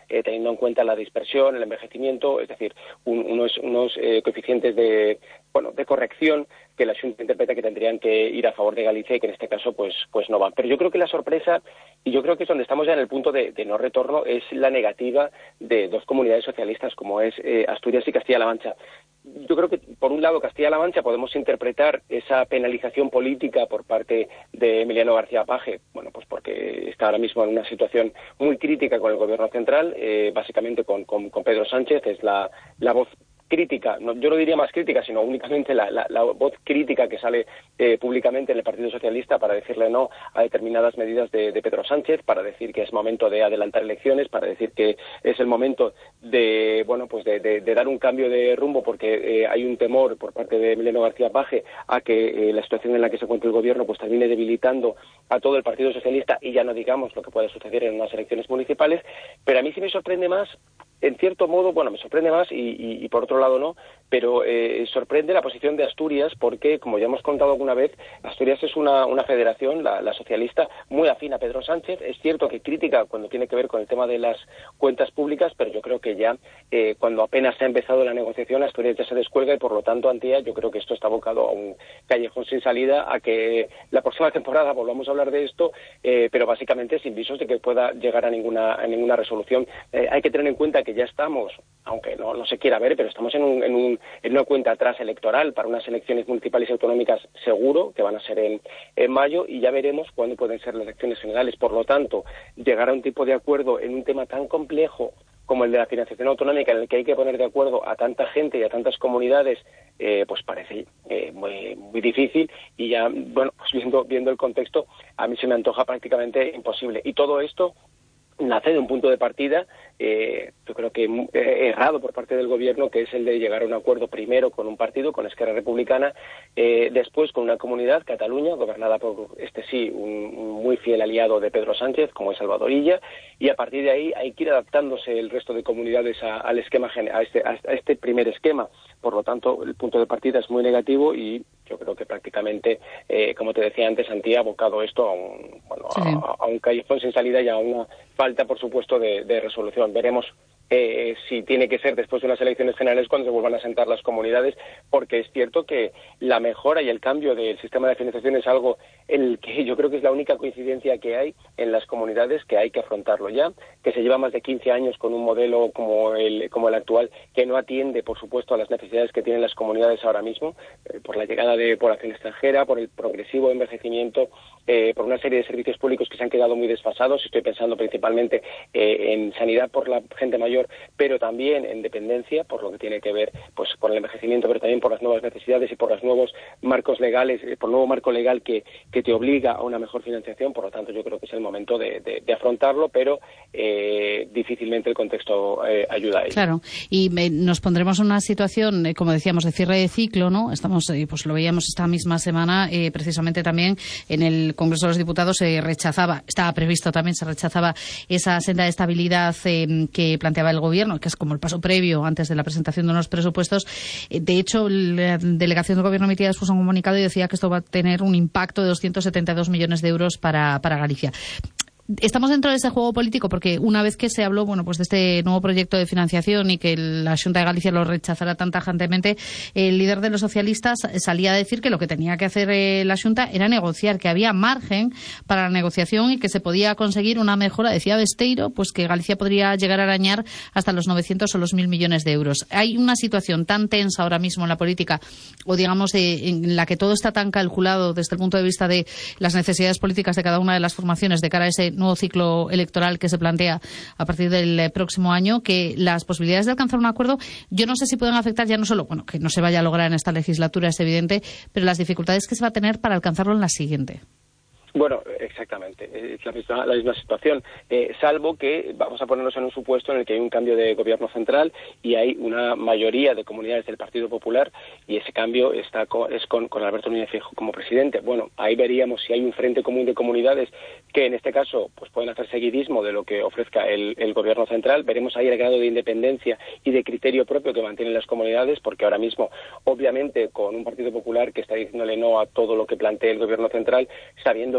teniendo en cuenta la dispersión, el envejecimiento, es decir, unos coeficientes de corrección que la Xunta interpreta que tendrían que ir a favor de Galicia y que en este caso pues no van. Pero yo creo que la sorpresa, y yo creo que es donde estamos ya en el punto de no retorno, es la negativa de dos comunidades socialistas como es Asturias y Castilla-La Mancha. Yo creo que, por un lado, Castilla-La Mancha podemos interpretar esa penalización política por parte de Emiliano García Paje, bueno, pues porque está ahora mismo en una situación muy crítica con el gobierno central, básicamente con Pedro Sánchez, es la voz crítica, yo no diría más crítica, sino únicamente la voz crítica que sale públicamente en el Partido Socialista para decirle no a determinadas medidas de Pedro Sánchez, para decir que es momento de adelantar elecciones, para decir que es el momento de dar un cambio de rumbo porque hay un temor por parte de Emiliano García Paje a que la situación en la que se encuentra el gobierno pues termine debilitando a todo el Partido Socialista y ya no digamos lo que pueda suceder en unas elecciones municipales. Pero a mí sí me sorprende más, en cierto modo, me sorprende más y por otro lado no, pero sorprende la posición de Asturias porque, como ya hemos contado alguna vez, Asturias es una federación, la socialista, muy afín a Pedro Sánchez. Es cierto que crítica cuando tiene que ver con el tema de las cuentas públicas, pero yo creo que ya cuando apenas se ha empezado la negociación, Asturias ya se descuelga y por lo tanto, Antía, yo creo que esto está abocado a un callejón sin salida, a que la próxima temporada volvamos a hablar de esto, pero básicamente sin visos de que pueda llegar a ninguna resolución. Hay que tener en cuenta que ya estamos, aunque no se quiera ver, pero estamos en una cuenta atrás electoral para unas elecciones municipales y autonómicas seguro, que van a ser en mayo, y ya veremos cuándo pueden ser las elecciones generales. Por lo tanto, llegar a un tipo de acuerdo en un tema tan complejo como el de la financiación autonómica, en el que hay que poner de acuerdo a tanta gente y a tantas comunidades, pues parece muy, muy difícil, y ya, pues viendo el contexto, a mí se me antoja prácticamente imposible. Y todo esto nace de un punto de partida, yo creo que errado por parte del gobierno, que es el de llegar a un acuerdo primero con un partido, con Esquerra Republicana, después con una comunidad, Cataluña, gobernada por un muy fiel aliado de Pedro Sánchez, como es Salvador Illa, y a partir de ahí hay que ir adaptándose el resto de comunidades al esquema, a este primer esquema. Por lo tanto, el punto de partida es muy negativo y yo creo que prácticamente, como te decía antes, Antía, ha abocado esto a un callejón sin salida y a una falta, por supuesto, de resolución. Veremos si tiene que ser después de unas elecciones generales cuando se vuelvan a sentar las comunidades, porque es cierto que la mejora y el cambio del sistema de financiación es algo en el que yo creo que es la única coincidencia que hay en las comunidades, que hay que afrontarlo ya, que se lleva más de 15 años con un modelo como el actual, que no atiende, por supuesto, a las necesidades que tienen las comunidades ahora mismo, por la llegada de población extranjera, por el progresivo envejecimiento, por una serie de servicios públicos que se han quedado muy desfasados. Estoy pensando principalmente en sanidad por la gente mayor, pero también en dependencia, por lo que tiene que ver pues con el envejecimiento, pero también por las nuevas necesidades y por los nuevos marcos legales, por el nuevo marco legal que te obliga a una mejor financiación. Por lo tanto, yo creo que es el momento de afrontarlo, pero difícilmente el contexto ayuda a ello. Claro, y nos pondremos en una situación, como decíamos, de cierre de ciclo, ¿no? Estamos, pues lo veíamos esta misma semana, precisamente también en el Congreso de los Diputados se rechazaba esa senda de estabilidad que planteaba el Gobierno, que es como el paso previo antes de la presentación de unos presupuestos. De hecho, la delegación del Gobierno emitía después un comunicado y decía que esto va a tener un impacto de 272 millones de euros para Galicia. Estamos dentro de ese juego político porque una vez que se habló, pues de este nuevo proyecto de financiación y que la Xunta de Galicia lo rechazara tan tajantemente, el líder de los socialistas salía a decir que lo que tenía que hacer la Xunta era negociar, que había margen para la negociación y que se podía conseguir una mejora. Decía Besteiro, pues que Galicia podría llegar a arañar hasta los 900 o los 1.000 millones de euros. Hay una situación tan tensa ahora mismo en la política, o digamos en la que todo está tan calculado desde el punto de vista de las necesidades políticas de cada una de las formaciones de cara a ese nuevo ciclo electoral que se plantea a partir del próximo año, que las posibilidades de alcanzar un acuerdo, yo no sé si pueden afectar ya no solo, que no se vaya a lograr en esta legislatura, es evidente, pero las dificultades que se va a tener para alcanzarlo en la siguiente. Bueno, exactamente, es la misma situación, salvo que vamos a ponernos en un supuesto en el que hay un cambio de gobierno central y hay una mayoría de comunidades del Partido Popular y ese cambio es con Alberto Núñez Feijóo como presidente. Bueno, ahí veríamos si hay un frente común de comunidades que en este caso pues pueden hacer seguidismo de lo que ofrezca el gobierno central. Veremos ahí el grado de independencia y de criterio propio que mantienen las comunidades, porque ahora mismo, obviamente, con un Partido Popular que está diciéndole no a todo lo que plantee el gobierno central, sabiendo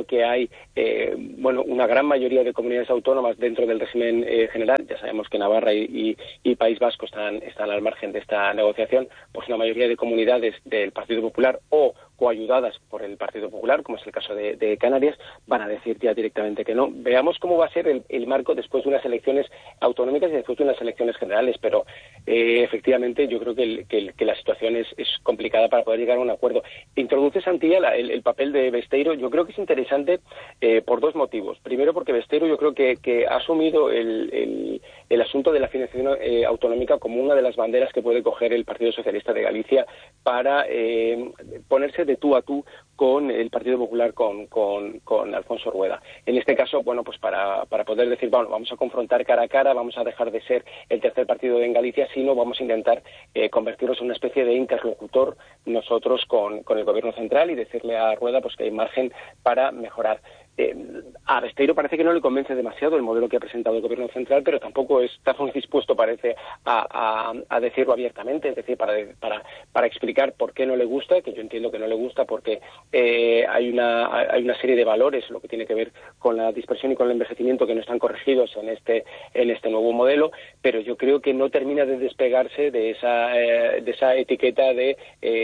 dado que hay una gran mayoría de comunidades autónomas dentro del régimen general, ya sabemos que Navarra y País Vasco están al margen de esta negociación, pues una mayoría de comunidades del Partido Popular o coayudadas por el Partido Popular, como es el caso de Canarias, van a decir ya directamente que no. Veamos cómo va a ser el marco después de unas elecciones autonómicas y después de unas elecciones generales, pero efectivamente yo creo que la situación es complicada para poder llegar a un acuerdo. Introduce, Santía, el papel de Besteiro. Yo creo que es interesante por dos motivos. Primero, porque Besteiro yo creo que ha asumido el asunto de la financiación autonómica como una de las banderas que puede coger el Partido Socialista de Galicia para ponerse de tú a tú con el Partido Popular, con Alfonso Rueda. En este caso, pues para poder decir, vamos a confrontar cara a cara, vamos a dejar de ser el tercer partido en Galicia, sino vamos a intentar convertirnos en una especie de interlocutor nosotros con el Gobierno central y decirle a Rueda pues que hay margen para mejorar. A Besteiro parece que no le convence demasiado el modelo que ha presentado el Gobierno central, pero tampoco está muy dispuesto, parece, a decirlo abiertamente, es decir, para explicar por qué no le gusta, que yo entiendo que no le gusta porque hay una serie de valores, lo que tiene que ver con la dispersión y con el envejecimiento, que no están corregidos en este nuevo modelo, pero yo creo que no termina de despegarse de esa etiqueta de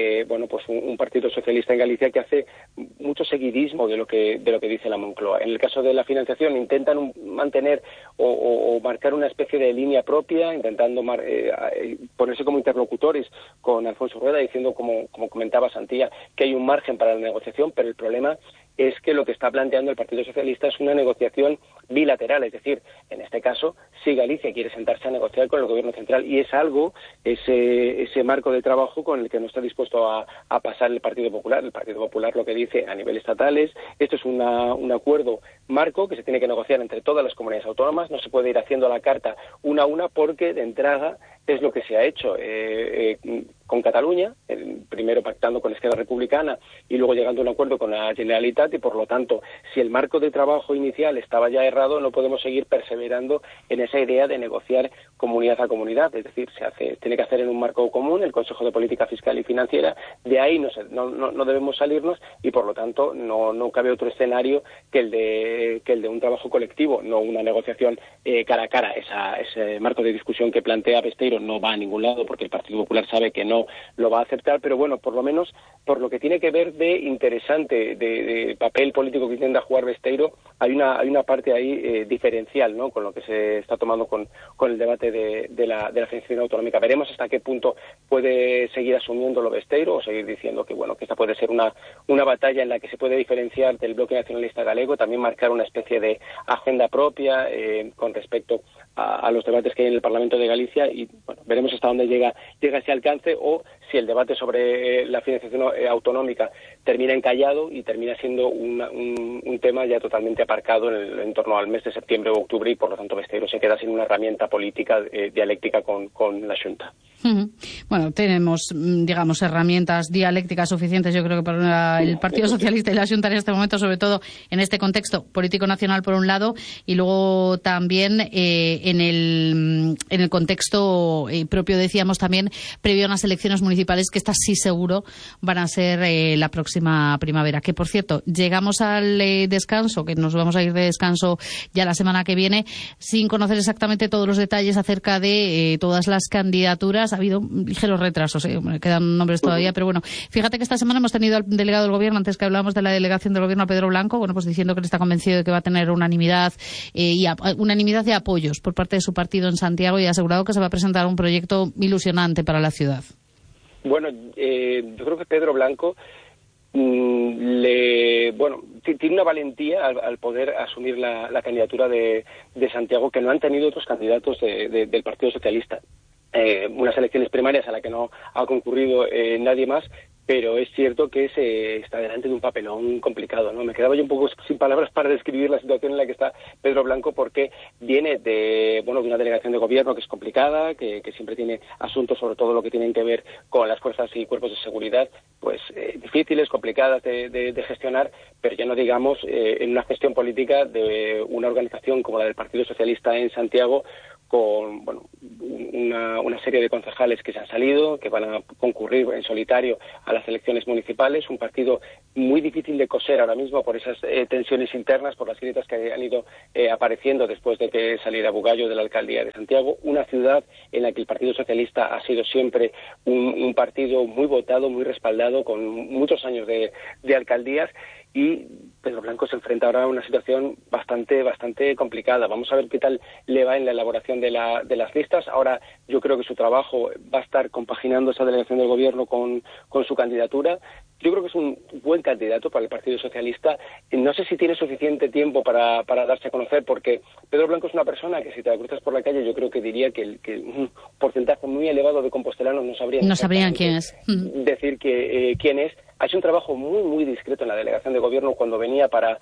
un partido socialista en Galicia que hace mucho seguidismo de lo que dice la Moncloa. En el caso de la financiación intentan mantener o marcar una especie de línea propia, intentando ponerse como interlocutores con Alfonso Rueda, diciendo, como comentaba Santía, que hay un margen para la negociación, pero el problema es que lo que está planteando el Partido Socialista es una negociación bilateral, es decir, en este caso, si Galicia quiere sentarse a negociar con el Gobierno central, y es algo, ese marco de trabajo con el que no está dispuesto a pasar el Partido Popular. El Partido Popular lo que dice a nivel estatal es, esto es un acuerdo marco que se tiene que negociar entre todas las comunidades autónomas, no se puede ir haciendo a la carta una a una, porque de entrada es lo que se ha hecho con Cataluña, primero pactando con Esquerra Republicana y luego llegando a un acuerdo con la Generalitat, y por lo tanto, si el marco de trabajo inicial estaba ya errado, no podemos seguir perseverando en esa idea de negociar comunidad a comunidad, es decir, tiene que hacer en un marco común, el Consejo de Política Fiscal y Financiera, de ahí no debemos salirnos, y por lo tanto no cabe otro escenario que el de un trabajo colectivo, no una negociación cara a cara. Ese marco de discusión que plantea Besteiro no va a ningún lado, porque el Partido Popular sabe que no lo va a aceptar, pero bueno, por lo menos por lo que tiene que ver de interesante de papel político que intenta jugar Besteiro, hay una parte ahí diferencial, ¿no?, con lo que se está tomando con el debate de la financiación autonómica. Veremos hasta qué punto puede seguir asumiéndolo Besteiro o seguir diciendo que esta puede ser una batalla en la que se puede diferenciar del bloque nacionalista galego, también marcar una especie de agenda propia con respecto a los debates que hay en el Parlamento de Galicia, y veremos hasta dónde llega ese alcance, o si el debate sobre la financiación autonómica termina encallado y termina siendo un tema ya totalmente aparcado en torno al mes de septiembre o octubre, y por lo tanto Besteiro se queda sin una herramienta política dialéctica con la Xunta. Bueno, tenemos, digamos, herramientas dialécticas suficientes, yo creo que para el Partido Socialista y la Xunta en este momento, sobre todo en este contexto político nacional por un lado, y luego también en el contexto propio, decíamos también, previo a unas elecciones municipales que estas sí seguro van a ser la próxima primavera. Que, por cierto, llegamos al descanso, que nos vamos a ir de descanso ya la semana que viene, sin conocer exactamente todos los detalles acerca de todas las candidaturas. Ha habido ligeros retrasos, quedan nombres todavía, pero bueno, fíjate que esta semana hemos tenido al delegado del Gobierno, antes que hablábamos de la delegación del Gobierno, a Pedro Blanco, pues diciendo que él está convencido de que va a tener unanimidad de apoyos por parte de su partido en Santiago, y ha asegurado que se va a presentar un proyecto ilusionante para la ciudad. Bueno, yo creo que Pedro Blanco tiene una valentía al poder asumir la candidatura de Santiago, que no han tenido otros candidatos del Partido Socialista. Unas elecciones primarias a la que no ha concurrido nadie más, pero es cierto que se está delante de un papelón complicado, ¿no? Me quedaba yo un poco sin palabras para describir la situación en la que está Pedro Blanco, porque viene de una delegación de gobierno que es complicada, que siempre tiene asuntos, sobre todo lo que tienen que ver con las fuerzas y cuerpos de seguridad, pues difíciles, complicadas de gestionar, pero ya no digamos en una gestión política de una organización como la del Partido Socialista en Santiago, con una serie de concejales que se han salido, que van a concurrir en solitario a las elecciones municipales, un partido muy difícil de coser ahora mismo por esas tensiones internas, por las grietas que han ido apareciendo después de que saliera Bugallo de la alcaldía de Santiago, una ciudad en la que el Partido Socialista ha sido siempre un partido muy votado, muy respaldado, con muchos años de alcaldías, y Pedro Blanco se enfrenta ahora a una situación bastante complicada. Vamos a ver qué tal le va en la elaboración de las listas. Ahora yo creo que su trabajo va a estar compaginando esa delegación del gobierno con su candidatura. Yo creo que es un buen candidato para el Partido Socialista. No sé si tiene suficiente tiempo para darse a conocer, porque Pedro Blanco es una persona que si te la cruzas por la calle yo creo que diría que un porcentaje muy elevado de compostelanos no sabrían quién es. Decir quién es. Ha hecho un trabajo muy discreto en la delegación de gobierno cuando venía para,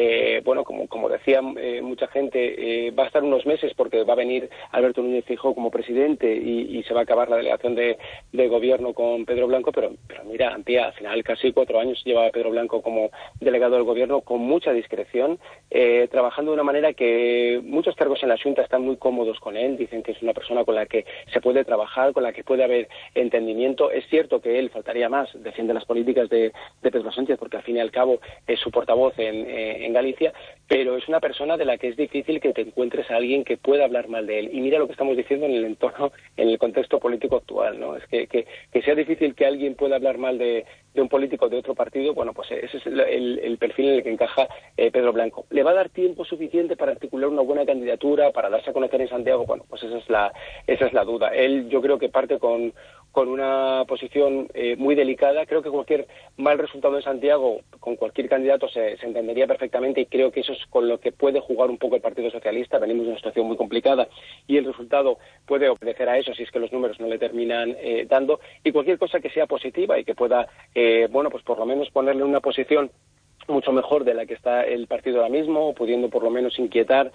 como decía mucha gente, va a estar unos meses porque va a venir Alberto Núñez Feijóo como presidente y se va a acabar la delegación de gobierno con Pedro Blanco, pero mira, Antía, al final casi 4 años lleva Pedro Blanco como delegado del gobierno con mucha discreción, trabajando de una manera que muchos cargos en la Xunta están muy cómodos con él, dicen que es una persona con la que se puede trabajar, con la que puede haber entendimiento. Es cierto que él, faltaría más, defiende las políticas de Pedro Sánchez, porque al fin y al cabo es su portavoz en Galicia, pero es una persona de la que es difícil que te encuentres a alguien que pueda hablar mal de él. Y mira lo que estamos diciendo en el entorno, en el contexto político actual, ¿no? Es que sea difícil que alguien pueda hablar mal de un político de otro partido, bueno, pues ese es el perfil en el que encaja Pedro Blanco. ¿Le va a dar tiempo suficiente para articular una buena candidatura, para darse a conocer en Santiago? Bueno, pues esa es la duda. Él, yo creo que parte con una posición muy delicada. Creo que cualquier mal resultado en Santiago, con cualquier candidato, se entendería perfectamente, y creo que eso es con lo que puede jugar un poco el Partido Socialista. Venimos de una situación muy complicada y el resultado puede obedecer a eso si es que los números no le terminan dando, y cualquier cosa que sea positiva y que pueda, pues por lo menos ponerle una posición mucho mejor de la que está el partido ahora mismo, pudiendo por lo menos inquietar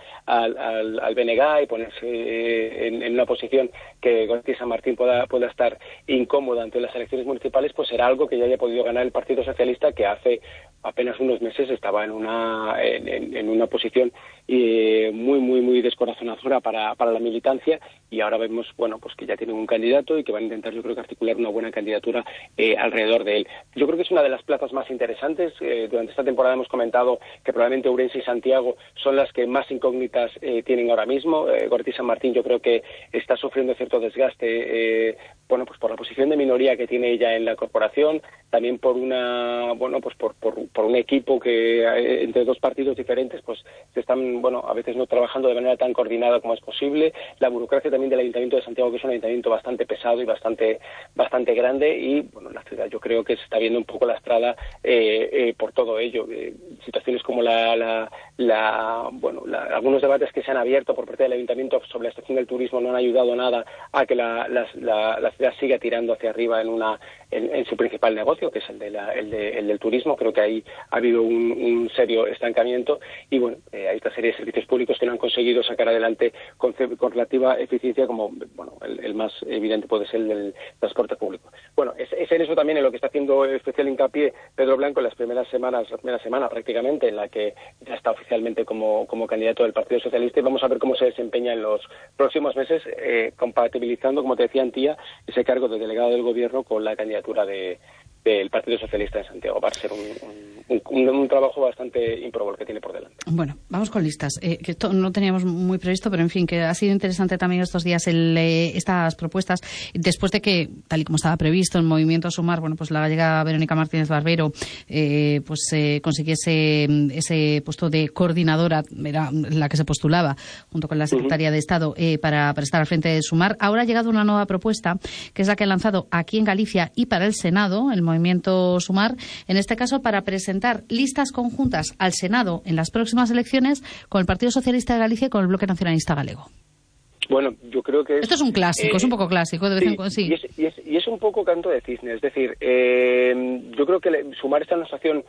al BNG y ponerse en una posición que Goretti San Martín pueda estar incómoda ante las elecciones municipales, pues será algo que ya haya podido ganar el Partido Socialista, que hace apenas unos meses estaba en una posición muy descorazonadora para la militancia, y ahora vemos pues que ya tienen un candidato y que van a intentar, yo creo, que articular una buena candidatura alrededor de él. Yo creo que es una de las plazas más interesantes. Durante esta temporada hemos comentado que probablemente Ourense y Santiago son las que más incógnitas tienen ahora mismo. Goretti San Martín yo creo que está sufriendo cierto desgaste, pues por la posición de minoría que tiene ella en la corporación, también por por un equipo que entre dos partidos diferentes pues se están a veces no trabajando de manera tan coordinada como es posible. La burocracia también del Ayuntamiento de Santiago, que es un ayuntamiento bastante pesado y bastante grande, y la ciudad yo creo que se está viendo un poco lastrada por todo ello. Situaciones como algunos debates que se han abierto por parte del Ayuntamiento sobre la estación del turismo no han ayudado nada a que la ciudad siga tirando hacia arriba en su principal negocio, que es el del turismo. Creo que ahí ha habido un serio estancamiento, y hay otra serie de servicios públicos que no han conseguido sacar adelante con relativa eficiencia, como el más evidente puede ser el del transporte público. Es en eso también en lo que está haciendo especial hincapié Pedro Blanco en la primera semana prácticamente, en la que ya está oficialmente como candidato del Partido Socialista, y vamos a ver cómo se desempeña en los próximos meses, compatibilizando, como te decía, Antía, ese cargo de delegado del gobierno con la candidatura del Partido Socialista en Santiago. Va a ser un trabajo bastante ímprobo que tiene por delante. Bueno, vamos con listas, que esto no teníamos muy previsto, pero en fin, que ha sido interesante también estos días estas propuestas, después de que, tal y como estaba previsto en Movimiento Sumar, pues la gallega Verónica Martínez Barbero consiguiese ese puesto de coordinadora, era la que se postulaba junto con la secretaria de Estado para estar al frente de Sumar. Ahora ha llegado una nueva propuesta, que es la que ha lanzado aquí en Galicia y para el Senado, el Movimiento Sumar, en este caso para presentar listas conjuntas al Senado en las próximas elecciones con el Partido Socialista de Galicia y con el Bloque Nacionalista Galego. Yo creo que esto es un clásico, es un poco clásico de vez en cuando, sí. Y es un poco canto de cisne, es decir, yo creo que Sumar está en una situación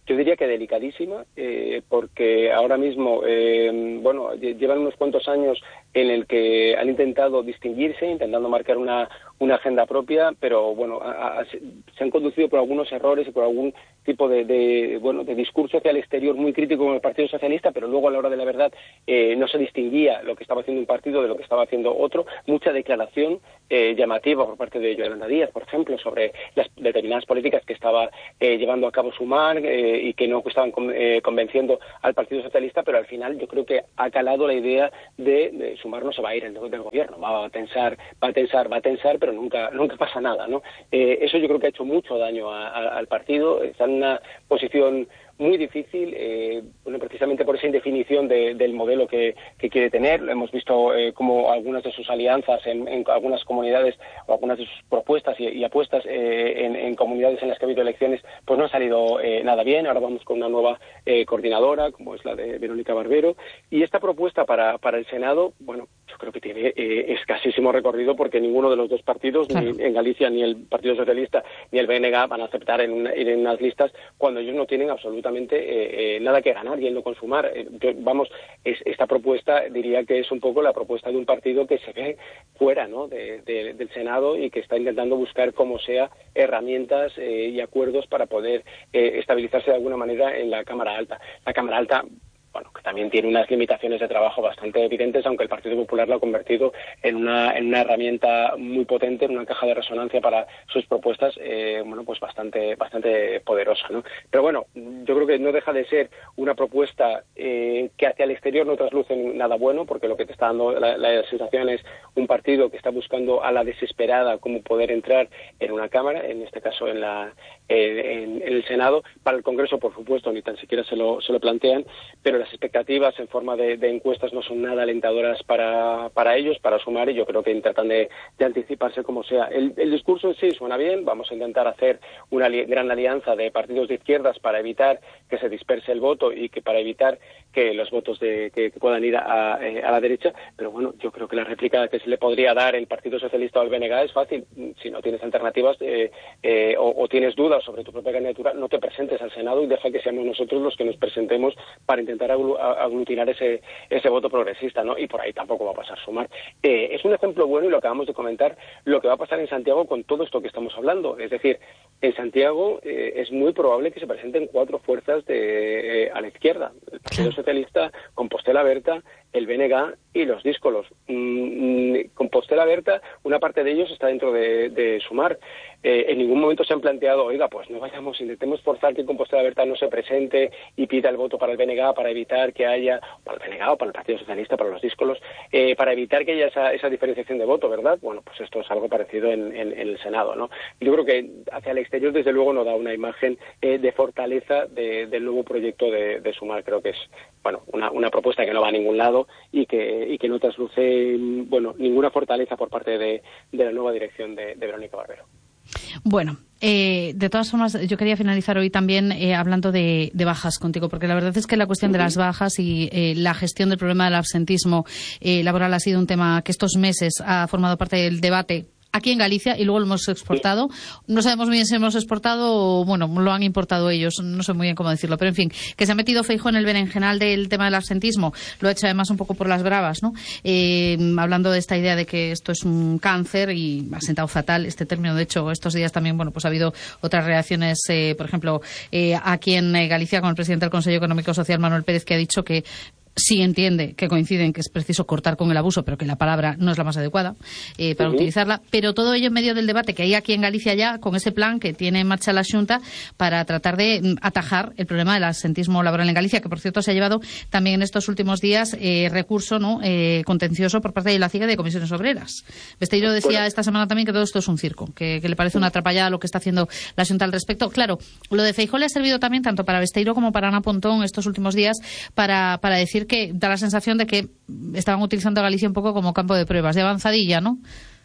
yo diría que delicadísima, porque ahora mismo, llevan unos cuantos años en el que han intentado distinguirse, intentando marcar una agenda propia, pero bueno, se han conducido por algunos errores y por algún tipo de discurso hacia el exterior muy crítico con el Partido Socialista, pero luego a la hora de la verdad no se distinguía lo que estaba haciendo un partido de lo que estaba haciendo otro. Mucha declaración llamativa por parte de Yolanda Díaz, por ejemplo, sobre las determinadas políticas que estaba llevando a cabo Sumar y que no estaban convenciendo al Partido Socialista, pero al final yo creo que ha calado la idea de Sumar no se va a ir del gobierno, va a tensar, pero nunca pasa nada, ¿no? Eso yo creo que ha hecho mucho daño al partido. Está en una posición muy difícil, precisamente por esa indefinición del modelo que quiere tener. Hemos visto cómo algunas de sus alianzas en algunas comunidades o algunas de sus propuestas y apuestas en comunidades en las que ha habido elecciones pues no han salido nada bien. Ahora vamos con una nueva coordinadora, como es la de Verónica Barbero, y esta propuesta para el Senado, bueno, yo creo que tiene escasísimo recorrido, porque ninguno de los dos partidos, claro, ni en Galicia ni el Partido Socialista ni el BNG van a aceptar ir en unas listas cuando ellos no tienen absolutamente nada que ganar yendo con Sumar. Esta propuesta diría que es un poco la propuesta de un partido que se ve fuera, ¿no?, del Senado, y que está intentando buscar como sea herramientas y acuerdos para poder estabilizarse de alguna manera en la Cámara Alta. La Cámara Alta, bueno, que también tiene unas limitaciones de trabajo bastante evidentes, aunque el Partido Popular lo ha convertido en una herramienta muy potente, en una caja de resonancia para sus propuestas, pues bastante poderosa, ¿no? Pero bueno, yo creo que no deja de ser una propuesta que hacia el exterior no trasluce nada bueno, porque lo que te está dando la sensación es un partido que está buscando a la desesperada cómo poder entrar en una Cámara, en este caso en el Senado. Para el Congreso, por supuesto, ni tan siquiera se lo plantean, pero las expectativas en forma de encuestas no son nada alentadoras para ellos, para Sumar, y yo creo que tratan de anticiparse como sea. El discurso en sí suena bien. Vamos a intentar hacer una gran alianza de partidos de izquierdas para evitar que se disperse el voto y que para evitar que los votos que puedan ir a la derecha, pero bueno, yo creo que la réplica que se le podría dar el Partido Socialista o el BNG es fácil. Si no tienes alternativas o tienes dudas sobre tu propia candidatura, no te presentes al Senado y deja que seamos nosotros los que nos presentemos para intentar aglutinar ese voto progresista, ¿no? Y por ahí tampoco va a pasar Sumar. Es un ejemplo bueno, y lo acabamos de comentar, lo que va a pasar en Santiago con todo esto que estamos hablando. Es decir, en Santiago es muy probable que se presenten 4 fuerzas a la izquierda: el Partido Socialista, Compostela Berta, el BNG y los díscolos. Compostela Berta, una parte de ellos está dentro de Sumar. En ningún momento se han planteado, oiga, pues no vayamos, intentemos forzar que Compostela Berta no se presente y pida el voto para el BNG para evitar que haya, para el BNG o para el Partido Socialista, para los díscolos, para evitar que haya esa diferenciación de voto, ¿verdad? Bueno, pues esto es algo parecido en el Senado, ¿no? Yo creo que hacia el exterior, desde luego, no da una imagen de fortaleza del nuevo proyecto de Sumar. Creo que es, bueno, una propuesta que no va a ningún lado y que no trasluce, ninguna fortaleza por parte de la nueva dirección de Verónica Barbero. Bueno, de todas formas, yo quería finalizar hoy también hablando de bajas contigo, porque la verdad es que la cuestión de las bajas y la gestión del problema del absentismo laboral ha sido un tema que estos meses ha formado parte del debate aquí en Galicia, y luego lo hemos exportado. No sabemos muy bien si hemos exportado o, lo han importado ellos. No sé muy bien cómo decirlo. Pero, en fin, que se ha metido Feijóo en el berenjenal del tema del absentismo. Lo ha hecho además un poco por las bravas, ¿no? Hablando de esta idea de que esto es un cáncer, y ha sentado fatal este término. De hecho, estos días también, pues ha habido otras reacciones, por ejemplo, aquí en Galicia, con el presidente del Consejo Económico y Social, Manuel Pérez, que ha dicho que sí entiende que coinciden que es preciso cortar con el abuso, pero que la palabra no es la más adecuada para utilizarla. Pero todo ello en medio del debate que hay aquí en Galicia ya, con ese plan que tiene en marcha la Xunta para tratar de atajar el problema del absentismo laboral en Galicia, que por cierto se ha llevado también en estos últimos días recurso contencioso por parte de la CIGA de Comisiones Obreras. Besteiro decía esta semana también que todo esto es un circo, que le parece una atrapallada lo que está haciendo la Xunta al respecto. Claro, lo de Feijóo le ha servido también tanto para Besteiro como para Ana Pontón estos últimos días para decir que da la sensación de que estaban utilizando a Galicia un poco como campo de pruebas, de avanzadilla, ¿no?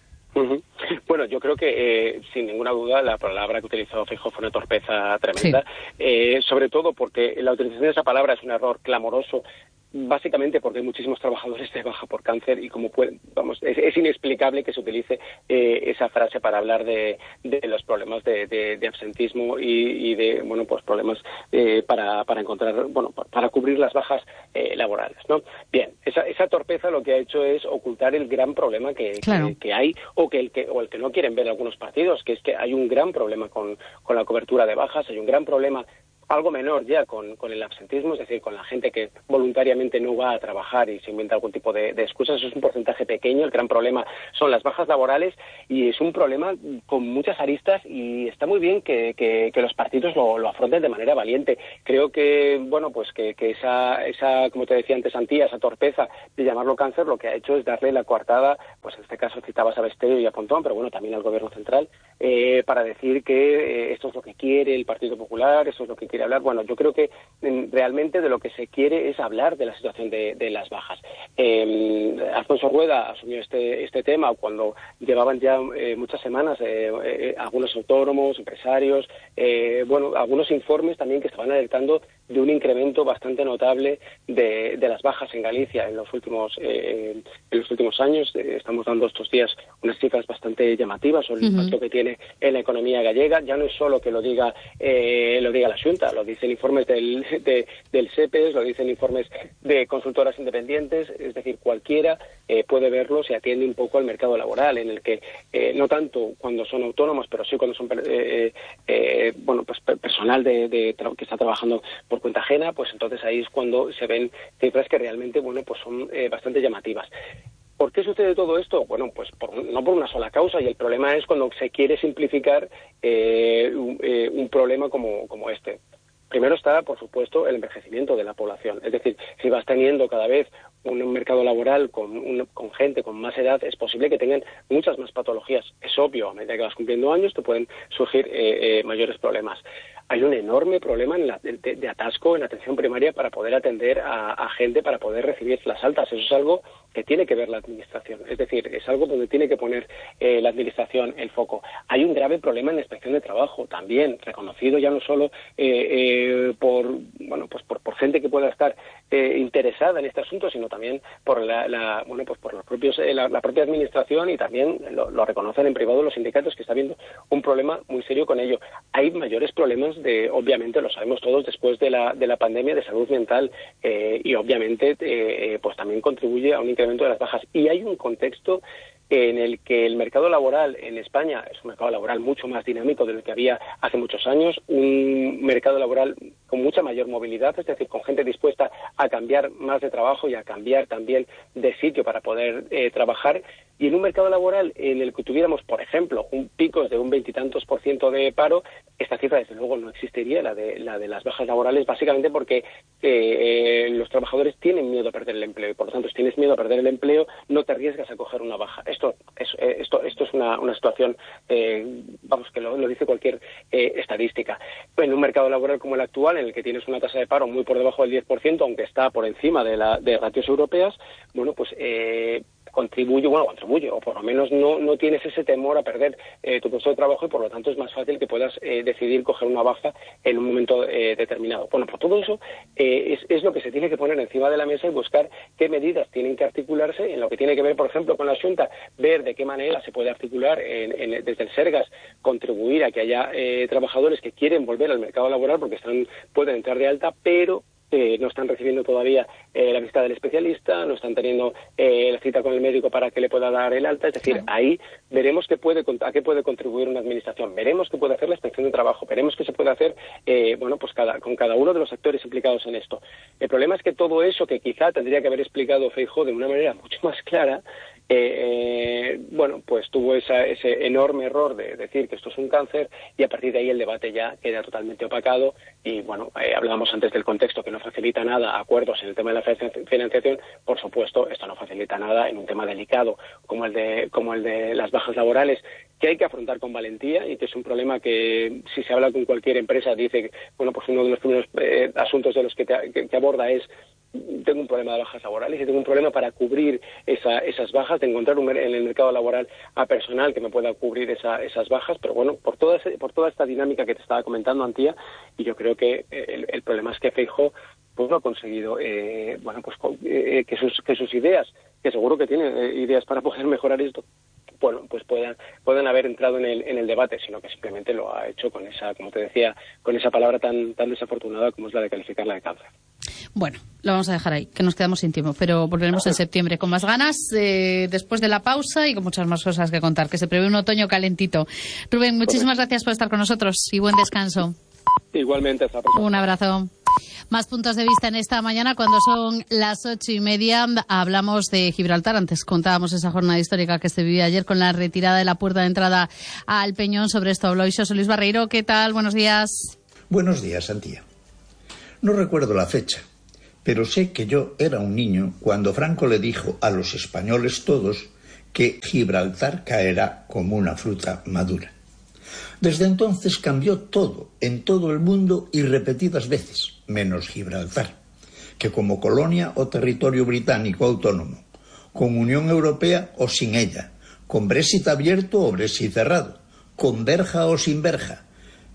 Bueno, yo creo que sin ninguna duda la palabra que utilizó Feijóo fue una torpeza tremenda, sí. Sobre todo porque la utilización de esa palabra es un error clamoroso, básicamente porque hay muchísimos trabajadores de baja por cáncer y como es inexplicable que se utilice esa frase para hablar de los problemas de absentismo y de pues problemas para encontrar para cubrir las bajas laborales, ¿no? Bien, esa torpeza lo que ha hecho es ocultar el gran problema que hay o el que no quieren ver algunos partidos, que es que hay un gran problema con la cobertura de bajas, hay un gran problema algo menor ya con el absentismo, es decir, con la gente que voluntariamente no va a trabajar y se inventa algún tipo de excusas. Eso es un porcentaje pequeño. El gran problema son las bajas laborales y es un problema con muchas aristas y está muy bien que los partidos lo afronten de manera valiente. Creo que, que esa, como te decía antes, Antía, esa torpeza de llamarlo cáncer, lo que ha hecho es darle la coartada, pues en este caso citabas a Besteiro y a Pontón, pero también al Gobierno Central, para decir que esto es lo que quiere el Partido Popular, esto es lo que quiere hablar. Yo creo que realmente de lo que se quiere es hablar de la situación de las bajas. Alfonso Rueda asumió este tema cuando llevaban ya muchas semanas algunos autónomos, empresarios, algunos informes también que estaban alertando de un incremento bastante notable de las bajas en Galicia en los últimos años. Estamos dando estos días unas cifras bastante llamativas sobre el impacto que tiene en la economía gallega. Ya no es solo que lo diga la Xunta, lo dicen informes del SEPES, lo dicen informes de consultoras independientes, es decir, cualquiera puede verlo si atiende un poco al mercado laboral, en el que no tanto cuando son autónomos, pero sí cuando son personal que está trabajando por cuenta ajena, pues entonces ahí es cuando se ven cifras que realmente son bastante llamativas. ¿Por qué sucede todo esto? No por una sola causa, y el problema es cuando se quiere simplificar un problema como este. Primero está, por supuesto, el envejecimiento de la población. Es decir, si vas teniendo cada vez un mercado laboral con gente con más edad, es posible que tengan muchas más patologías. Es obvio, a medida que vas cumpliendo años te pueden surgir mayores problemas. Hay un enorme problema de atasco en la atención primaria para poder atender a gente, para poder recibir las altas. Eso es algo que tiene que ver la Administración. Es decir, es algo donde tiene que poner la Administración el foco. Hay un grave problema en la Inspección de Trabajo, también reconocido ya no solo por gente que pueda estar interesada en este asunto, sino también por la propia Administración, y también lo reconocen en privado los sindicatos, que está habiendo un problema muy serio con ello. Hay mayores problemas obviamente lo sabemos todos, después de la pandemia, de salud mental, y obviamente pues también contribuye a un incremento de las bajas. Y hay un contexto en el que el mercado laboral en España es un mercado laboral mucho más dinámico del que había hace muchos años, un mercado laboral con mucha mayor movilidad, es decir, con gente dispuesta a cambiar más de trabajo y a cambiar también de sitio para poder trabajar, y en un mercado laboral en el que tuviéramos, por ejemplo, un pico de un 20 y tantos % de paro, esta cifra desde luego no existiría, la de las bajas laborales, básicamente porque los trabajadores tienen miedo a perder el empleo, y por lo tanto, si tienes miedo a perder el empleo, no te arriesgas a coger una baja. Esto es una situación, que lo dice cualquier estadística. En un mercado laboral como el actual, en el que tienes una tasa de paro muy por debajo del 10%, aunque está por encima de ratios europeas, contribuye, o por lo menos no tienes ese temor a perder tu puesto de trabajo, y por lo tanto es más fácil que puedas decidir coger una baja en un momento determinado. Por todo eso es lo que se tiene que poner encima de la mesa y buscar qué medidas tienen que articularse en lo que tiene que ver, por ejemplo, con la Xunta, ver de qué manera se puede articular desde el Sergas, contribuir a que haya trabajadores que quieren volver al mercado laboral porque pueden entrar de alta, pero no están recibiendo todavía la visita del especialista, no están teniendo la cita con el médico para que le pueda dar el alta. Es decir, ahí veremos a qué puede contribuir una administración, veremos qué puede hacer la Inspección de Trabajo, veremos qué se puede hacer con cada uno de los actores implicados en esto. El problema es que todo eso, que quizá tendría que haber explicado Feijóo de una manera mucho más clara, pues tuvo ese enorme error de decir que esto es un cáncer, y a partir de ahí el debate ya queda totalmente opacado. Y hablábamos antes del contexto que no facilita nada acuerdos en el tema de la financiación. Por supuesto, esto no facilita nada en un tema delicado como el de las bajas laborales, que hay que afrontar con valentía, y que es un problema que, si se habla con cualquier empresa, dice uno de los primeros asuntos de los que aborda es: tengo un problema de bajas laborales y tengo un problema para cubrir esas bajas, de encontrar en el mercado laboral a personal que me pueda cubrir esas bajas. Pero por toda esta dinámica que te estaba comentando, Antía, y yo creo que el problema es que Feijóo pues no ha conseguido que sus ideas, que seguro que tienen ideas para poder mejorar esto, bueno, pues puedan haber entrado en el debate, sino que simplemente lo ha hecho con esa, como te decía, con esa palabra tan desafortunada como es la de calificarla de cáncer. Bueno, lo vamos a dejar ahí, que nos quedamos sin tiempo, pero volveremos en septiembre con más ganas, después de la pausa y con muchas más cosas que contar, que se prevé un otoño calentito. Rubén, muchísimas gracias por estar con nosotros y buen descanso. Igualmente, hasta la próxima. Un abrazo. Más puntos de vista en esta mañana, cuando son las 8:30, hablamos de Gibraltar. Antes contábamos esa jornada histórica que se vivió ayer con la retirada de la puerta de entrada al Peñón. Sobre esto habló José Luis Barreiro. ¿Qué tal? Buenos días. Buenos días, Antía. No recuerdo la fecha, pero sé que yo era un niño cuando Franco le dijo a los españoles todos que Gibraltar caerá como una fruta madura. Desde entonces cambió todo, en todo el mundo y repetidas veces, menos Gibraltar, que como colonia o territorio británico autónomo, con Unión Europea o sin ella, con Brexit abierto o Brexit cerrado, con verja o sin verja,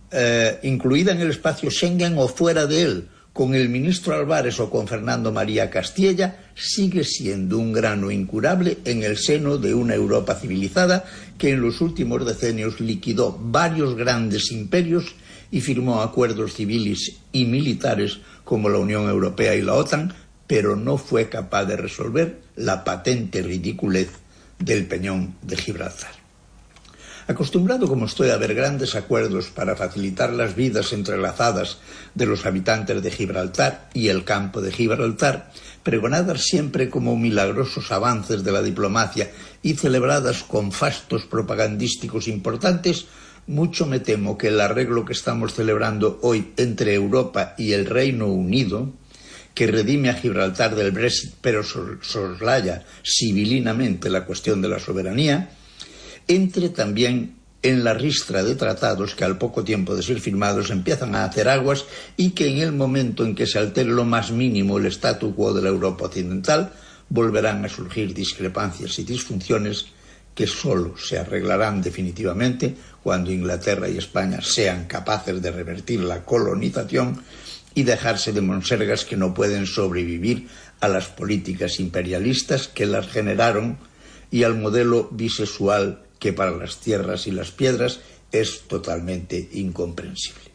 incluida en el espacio Schengen o fuera de él, con el ministro Álvarez o con Fernando María Castilla, sigue siendo un grano incurable en el seno de una Europa civilizada que en los últimos decenios liquidó varios grandes imperios y firmó acuerdos civiles y militares como la Unión Europea y la OTAN, pero no fue capaz de resolver la patente ridiculez del Peñón de Gibraltar. Acostumbrado como estoy a ver grandes acuerdos para facilitar las vidas entrelazadas de los habitantes de Gibraltar y el campo de Gibraltar, pregonadas siempre como milagrosos avances de la diplomacia y celebradas con fastos propagandísticos importantes, mucho me temo que el arreglo que estamos celebrando hoy entre Europa y el Reino Unido, que redime a Gibraltar del Brexit pero soslaya civilinamente la cuestión de la soberanía, entre también en la ristra de tratados que al poco tiempo de ser firmados empiezan a hacer aguas y que en el momento en que se altere lo más mínimo el statu quo de la Europa occidental volverán a surgir discrepancias y disfunciones que solo se arreglarán definitivamente cuando Inglaterra y España sean capaces de revertir la colonización y dejarse de monsergas que no pueden sobrevivir a las políticas imperialistas que las generaron y al modelo bisexual que para las tierras y las piedras es totalmente incomprensible.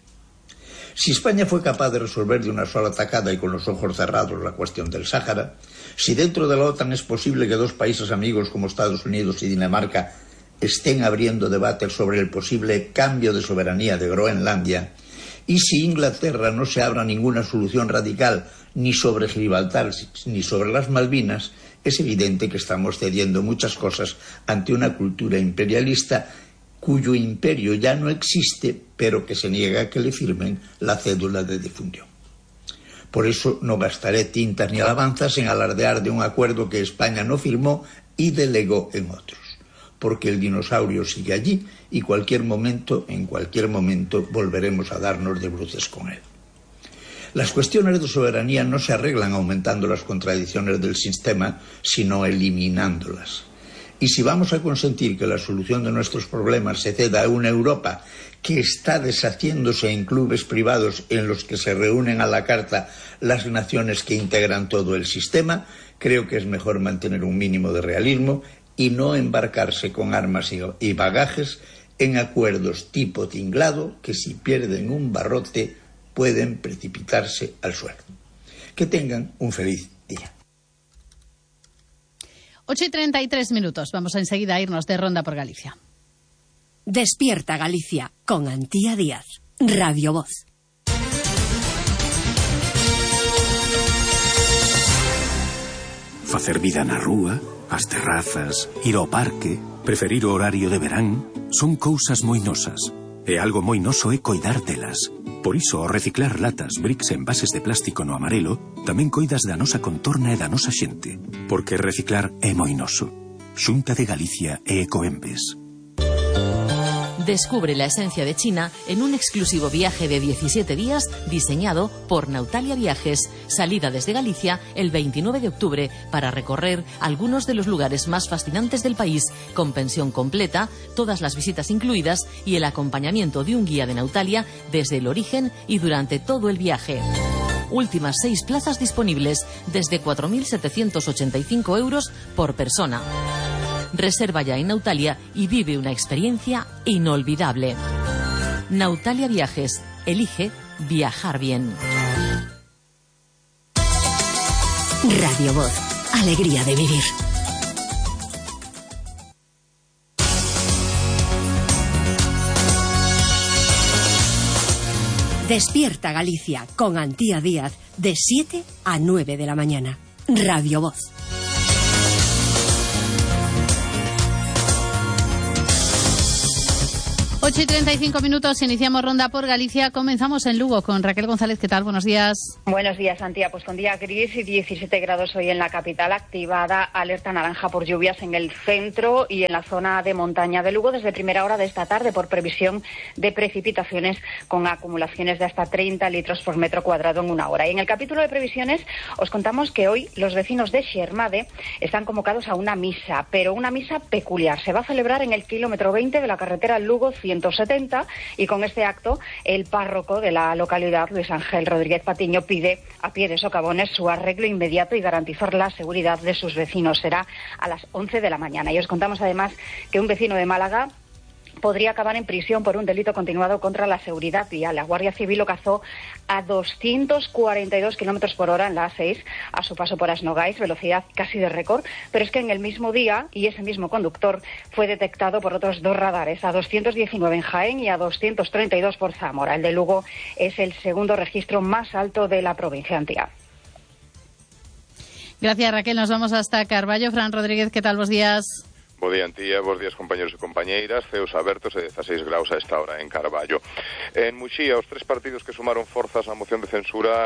Si España fue capaz de resolver de una sola tacada y con los ojos cerrados la cuestión del Sáhara, si dentro de la OTAN es posible que dos países amigos como Estados Unidos y Dinamarca estén abriendo debates sobre el posible cambio de soberanía de Groenlandia, y si Inglaterra no se abra ninguna solución radical ni sobre Gibraltar ni sobre las Malvinas, es evidente que estamos cediendo muchas cosas ante una cultura imperialista cuyo imperio ya no existe, pero que se niega a que le firmen la cédula de defunción. Por eso no gastaré tintas ni alabanzas en alardear de un acuerdo que España no firmó y delegó en otros, porque el dinosaurio sigue allí y en cualquier momento volveremos a darnos de bruces con él. Las cuestiones de soberanía no se arreglan aumentando las contradicciones del sistema, sino eliminándolas. Y si vamos a consentir que la solución de nuestros problemas se ceda a una Europa que está deshaciéndose en clubes privados en los que se reúnen a la carta las naciones que integran todo el sistema, creo que es mejor mantener un mínimo de realismo y no embarcarse con armas y bagajes en acuerdos tipo tinglado que si pierden un barrote pueden precipitarse al suelo. Que tengan un feliz día. 8:33. Vamos enseguida a irnos de ronda por Galicia. Despierta Galicia con Antía Díaz, Radio Voz. Facer vida na rúa, as terrazas, ir ao parque, preferir o horario de verán, son cousas moi nosas. E algo moi noso é coidar delas. Por iso, ao reciclar latas, bricks e envases de plástico no amarelo, tamén coidas da nosa contorna e da nosa xente. Porque reciclar é moi noso. Xunta de Galicia e Ecoembes. Descubre la esencia de China en un exclusivo viaje de 17 días diseñado por Nautalia Viajes. Salida desde Galicia el 29 de octubre para recorrer algunos de los lugares más fascinantes del país, con pensión completa, todas las visitas incluidas y el acompañamiento de un guía de Nautalia desde el origen y durante todo el viaje. Últimas 6 plazas disponibles, desde 4.785 euros por persona. Reserva ya en Nautalia y vive una experiencia inolvidable. Nautalia Viajes. Elige viajar bien. Radio Voz. Alegría de vivir. Despierta Galicia con Antía Díaz de 7 a 9 de la mañana. Radio Voz. 8:35, iniciamos ronda por Galicia. Comenzamos en Lugo con Raquel González. ¿Qué tal? Buenos días. Buenos días, Antía. Pues con día gris y 17 grados hoy en la capital, activada alerta naranja por lluvias en el centro y en la zona de montaña de Lugo desde primera hora de esta tarde por previsión de precipitaciones con acumulaciones de hasta 30 litros por metro cuadrado en una hora. Y en el capítulo de previsiones os contamos que hoy los vecinos de Xermade están convocados a una misa, pero una misa peculiar. Se va a celebrar en el kilómetro 20 de la carretera Lugo 170 y con este acto el párroco de la localidad, Luis Ángel Rodríguez Patiño, pide a pie de socavones su arreglo inmediato y garantizar la seguridad de sus vecinos. Será a las 11 de la mañana. Y os contamos además que un vecino de Málaga podría acabar en prisión por un delito continuado contra la seguridad vial. La Guardia Civil lo cazó a 242 kilómetros por hora en la A6 a su paso por Asnogais, velocidad casi de récord, pero es que en el mismo día, y ese mismo conductor fue detectado por otros 2 radares, a 219 en Jaén y a 232 por Zamora. El de Lugo es el segundo registro más alto de la provincia Antía. Gracias, Raquel. Nos vamos hasta Carballo. Fran Rodríguez, ¿qué tal? Buenos días. Bo día, Antía, bos días, compañeros e compañeiras. Ceos abertos e 16 graus a esta hora en Carballo. En Muxía, os 3 partidos que sumaron forzas á moción de censura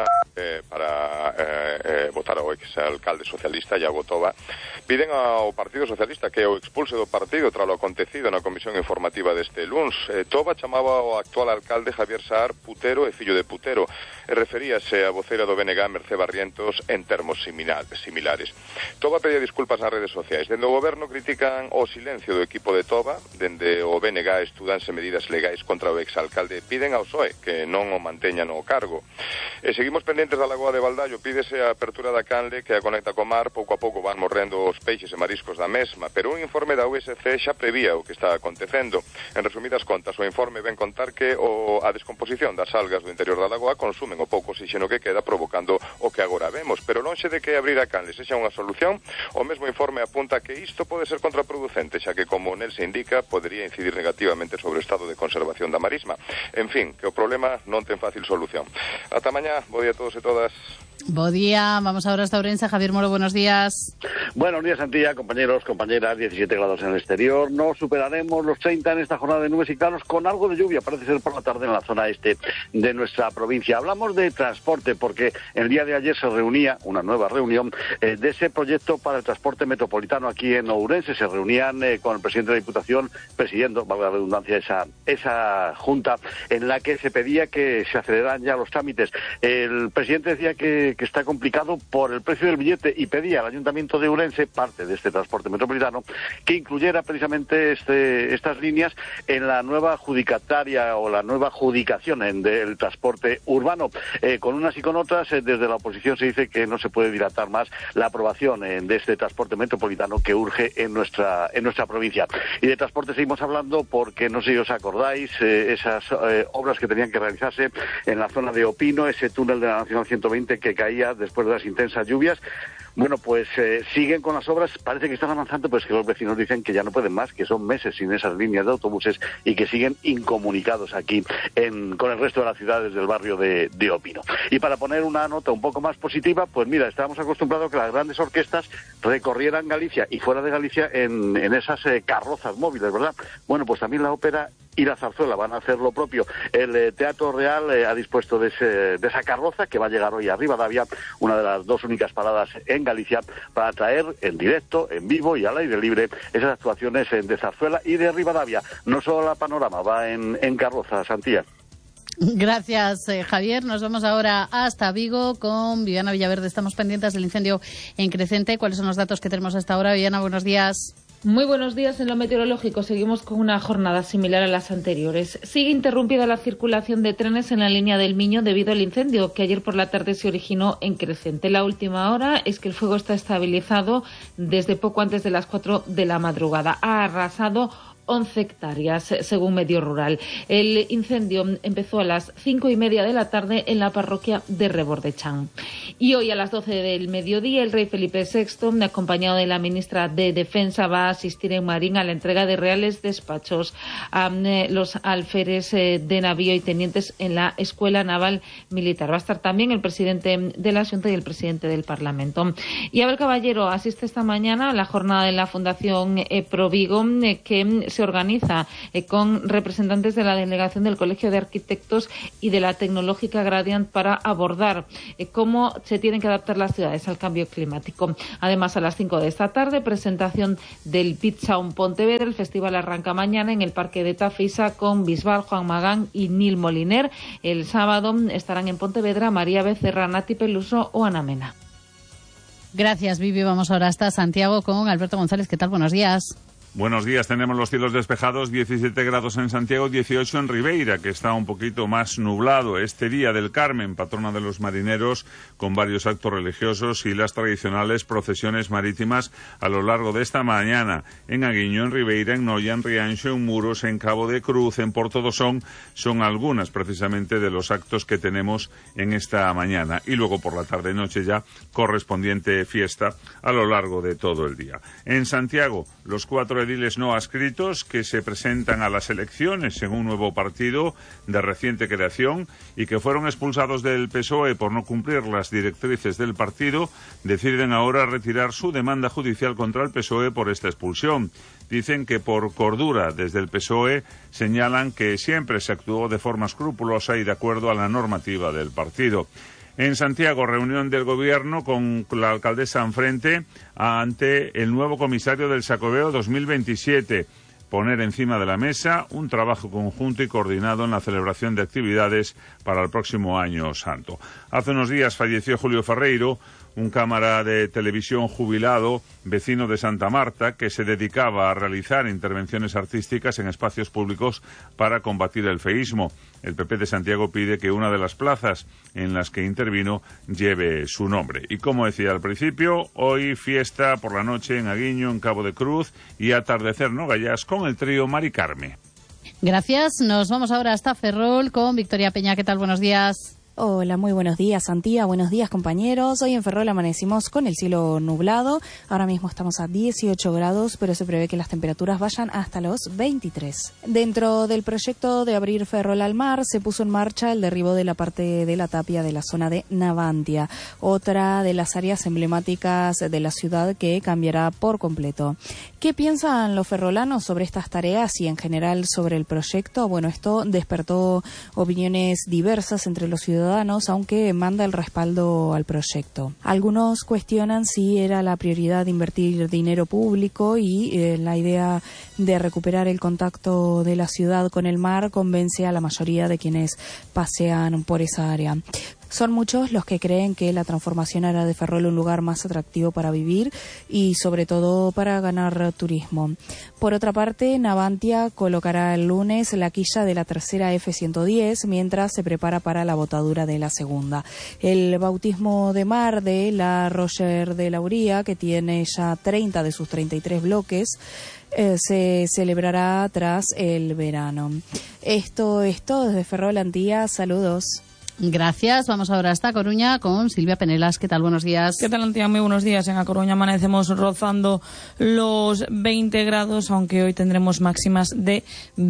para votar ao exalcalde socialista, Iago Toba, piden ao Partido Socialista que o expulse do partido tras o acontecido na comisión informativa deste luns. Toba chamaba ao actual alcalde Javier Saar putero e fillo de putero e referíase a vocera do BNG Mercé Barrientos en termos similares. Toba pedía disculpas nas redes sociais. Dende o goberno critican o silencio do equipo de Toba. Dende o BNG estudanse medidas legais contra o exalcalde. Piden ao PSOE que non o manteñan no cargo. E seguimos pendentes da Lagoa de Baldaio. Pídese a apertura da canle que a conecta co mar. Pouco a pouco van morrendo os peixes e mariscos da mesma, pero un informe da USC xa prevía o que está acontecendo. En resumidas contas, o informe ven contar que a descomposición das algas do interior da lagoa consumen o pouco oxígeno que queda, provocando o que agora vemos. Pero lonxe de que abrir a canle sexa unha solución, o mesmo informe apunta que isto pode ser contraproducente, xa que, como nel se indica, podería incidir negativamente sobre o estado de conservación da marisma. En fin, que o problema non ten fácil solución. Ata mañá, bo día a todos e todas. Buen día, vamos ahora hasta Ourense. Javier Moro, buenos días. Buenos días, Antía, compañeros, compañeras, 17 grados en el exterior. No superaremos los 30 en esta jornada de nubes y claros con algo de lluvia, parece ser por la tarde en la zona este de nuestra provincia. Hablamos de transporte porque el día de ayer se reunía una nueva reunión de ese proyecto para el transporte metropolitano aquí en Ourense. Se reunían con el presidente de la Diputación, presidiendo, valga la redundancia, esa junta en la que se pedía que se aceleraran ya los trámites. El presidente decía que está complicado por el precio del billete y pedía al Ayuntamiento de Ourense, parte de este transporte metropolitano, que incluyera precisamente estas líneas en la nueva adjudicataria o la nueva adjudicación del transporte urbano. Con unas y con otras, desde la oposición se dice que no se puede dilatar más la aprobación de este transporte metropolitano que urge en nuestra provincia. Y de transporte seguimos hablando porque, no sé si os acordáis, esas obras que tenían que realizarse en la zona de Opino, ese túnel de la Nacional 120 que caía después de las intensas lluvias. Bueno, pues siguen con las obras, parece que están avanzando, pues que los vecinos dicen que ya no pueden más, que son meses sin esas líneas de autobuses y que siguen incomunicados aquí con el resto de las ciudades del barrio de Opino. Y para poner una nota un poco más positiva, pues mira, estábamos acostumbrados a que las grandes orquestas recorrieran Galicia y fuera de Galicia en esas carrozas móviles, ¿verdad? Bueno, pues también la ópera y la zarzuela van a hacer lo propio. El Teatro Real ha dispuesto de esa carroza que va a llegar hoy a Ribadavia, una de las 2 únicas paradas en Galicia, para traer en directo, en vivo y al aire libre esas actuaciones de zarzuela y de Ribadavia. No solo la Panorama va en carroza, Santía. Gracias, Javier. Nos vamos ahora hasta Vigo con Viviana Villaverde. Estamos pendientes del incendio en Crecente. ¿Cuáles son los datos que tenemos hasta ahora? Viviana, buenos días. Muy buenos días. En lo meteorológico seguimos con una jornada similar a las anteriores. Sigue interrumpida la circulación de trenes en la línea del Miño debido al incendio que ayer por la tarde se originó en Crecente. La última hora es que el fuego está estabilizado desde poco antes de las 4 de la madrugada. Ha arrasado 11 hectáreas, según Medio Rural. El incendio empezó a las 5:30 de la tarde en la parroquia de Rebordechán. Y hoy a las 12 del mediodía el rey Felipe VI, acompañado de la ministra de Defensa, va a asistir en Marín a la entrega de reales despachos a los alférez de navío y tenientes en la Escuela Naval Militar. Va a estar también el presidente de la Xunta y el presidente del Parlamento. Y Abel Caballero asiste esta mañana a la jornada de la Fundación Provigo, que se organiza con representantes de la delegación del Colegio de Arquitectos y de la Tecnológica Gradient para abordar cómo se tienen que adaptar las ciudades al cambio climático. Además, a las 5 de esta tarde, presentación del Pitzaun Pontevedra. El festival arranca mañana en el Parque de Tafisa con Bisbal, Juan Magán y Nil Moliner. El sábado estarán en Pontevedra María Becerra, Nati Peluso o Ana Mena. Gracias, Vivi. Vamos ahora hasta Santiago con Alberto González. ¿Qué tal? Buenos días. Buenos días, tenemos los cielos despejados, 17 grados en Santiago, 18 en Ribeira, que está un poquito más nublado. Este día del Carmen, patrona de los marineros, con varios actos religiosos y las tradicionales procesiones marítimas a lo largo de esta mañana. En Aguiño, en Ribeira, en Noia, en Rianxo, en Muros, en Cabo de Cruz, en Portodosón, son algunas precisamente de los actos que tenemos en esta mañana. Y luego por la tarde y noche ya correspondiente fiesta a lo largo de todo el día. En Santiago, los 4 ediles no adscritos que se presentan a las elecciones en un nuevo partido de reciente creación y que fueron expulsados del PSOE por no cumplir las directrices del partido, deciden ahora retirar su demanda judicial contra el PSOE por esta expulsión. Dicen que por cordura desde el PSOE señalan que siempre se actuó de forma escrupulosa y de acuerdo a la normativa del partido. En Santiago, reunión del Gobierno con la alcaldesa enfrente ante el nuevo comisario del Xacobeo 2027. Poner encima de la mesa un trabajo conjunto y coordinado en la celebración de actividades para el próximo año santo. Hace unos días falleció Julio Ferreiro, un cámara de televisión jubilado, vecino de Santa Marta, que se dedicaba a realizar intervenciones artísticas en espacios públicos para combatir el feísmo. El PP de Santiago pide que una de las plazas en las que intervino lleve su nombre. Y como decía al principio, hoy fiesta por la noche en Aguiño, en Cabo de Cruz, y atardecer Nogayás con el trío Mari Carme. Gracias. Nos vamos ahora hasta Ferrol con Victoria Peña. ¿Qué tal? Buenos días. Hola, muy buenos días, Santía. Buenos días, compañeros. Hoy en Ferrol amanecimos con el cielo nublado. Ahora mismo estamos a 18 grados, pero se prevé que las temperaturas vayan hasta los 23. Dentro del proyecto de abrir Ferrol al mar, se puso en marcha el derribo de la parte de la tapia de la zona de Navantia, otra de las áreas emblemáticas de la ciudad que cambiará por completo. ¿Qué piensan los ferrolanos sobre estas tareas y en general sobre el proyecto? Bueno, esto despertó opiniones diversas entre los ciudadanos, aunque manda el respaldo al proyecto. Algunos cuestionan si era la prioridad invertir dinero público y la idea de recuperar el contacto de la ciudad con el mar convence a la mayoría de quienes pasean por esa área. Son muchos los que creen que la transformación hará de Ferrol un lugar más atractivo para vivir y sobre todo para ganar turismo. Por otra parte, Navantia colocará el lunes la quilla de la tercera F-110 mientras se prepara para la botadura de la segunda. El bautismo de mar de la Roger de Lauría, que tiene ya 30 de sus 33 bloques, se celebrará tras el verano. Esto es todo desde Ferrol, Antía. Saludos. Gracias. Vamos ahora hasta Coruña con Silvia Penelas. ¿Qué tal? Buenos días. ¿Qué tal, Antía? Muy buenos días. En A Coruña amanecemos rozando los 20 grados, aunque hoy tendremos máximas de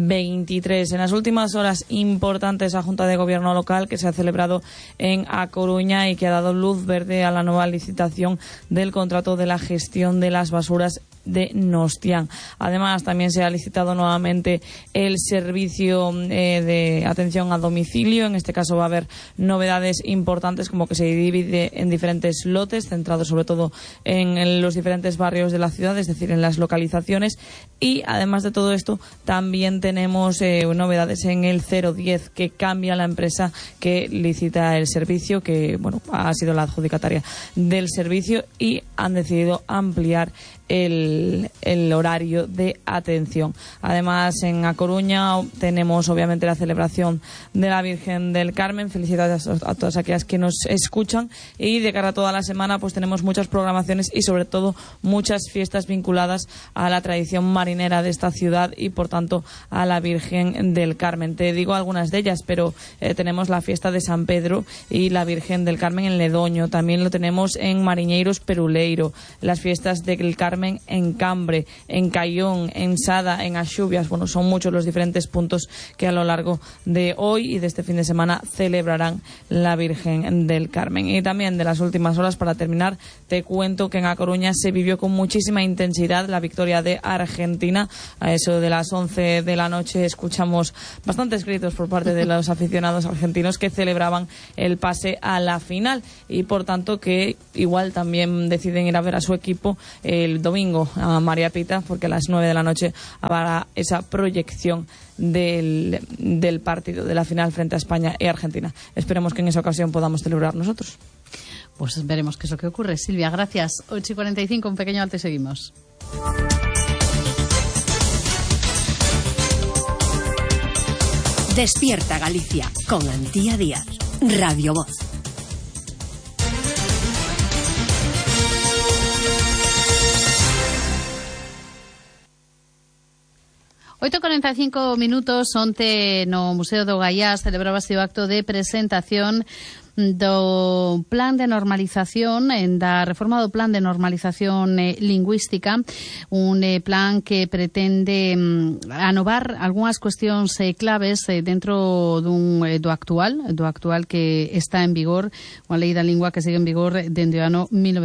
23. En las últimas horas, importante esa Junta de Gobierno local que se ha celebrado en A Coruña y que ha dado luz verde a la nueva licitación del contrato de la gestión de las basuras de Nostián. Además, también se ha licitado nuevamente el servicio de atención a domicilio. En este caso va a haber novedades importantes, como que se divide en diferentes lotes, centrados sobre todo en los diferentes barrios de la ciudad, es decir, en las localizaciones. Y además de todo esto, también tenemos novedades en el 010, que cambia la empresa que licita el servicio, que ha sido la adjudicataria del servicio, y han decidido ampliar el horario de atención. Además, en A Coruña tenemos obviamente la celebración de la Virgen del Carmen. Felicidades a todas aquellas que nos escuchan, y de cara a toda la semana pues tenemos muchas programaciones y sobre todo muchas fiestas vinculadas a la tradición marinera de esta ciudad y por tanto a la Virgen del Carmen. Te digo algunas de ellas, pero tenemos la fiesta de San Pedro y la Virgen del Carmen en Ledoño. También lo tenemos en Mariñeiros, Peruleiro, las fiestas del Carmen en Cambre, en Caión, en Sada, en Axubias. Bueno, son muchos los diferentes puntos que a lo largo de hoy y de este fin de semana celebrarán la Virgen del Carmen. Y también de las últimas horas, para terminar, te cuento que en A Coruña se vivió con muchísima intensidad la victoria de Argentina. A eso de las 11 de la noche escuchamos bastantes gritos por parte de los aficionados argentinos que celebraban el pase a la final y por tanto que igual también deciden ir a ver a su equipo el domingo a María Pita, porque a las 9 de la noche habrá esa proyección del partido de la final frente a España y Argentina. Esperemos que en esa ocasión podamos celebrar nosotros. Pues veremos qué es lo que ocurre. Silvia, gracias. 8:45, un pequeño alto y seguimos. Despierta Galicia con Antía Díaz. Radio Voz. Oito 45 minutos, onte no Museo do Gaiás celebrábase o acto de presentación do plan de normalización, da reforma do plan de normalización lingüística, un plan que pretende anovar algunhas cuestións claves dentro do actual que está en vigor, unha lei da lingua que sigue en vigor dende o ano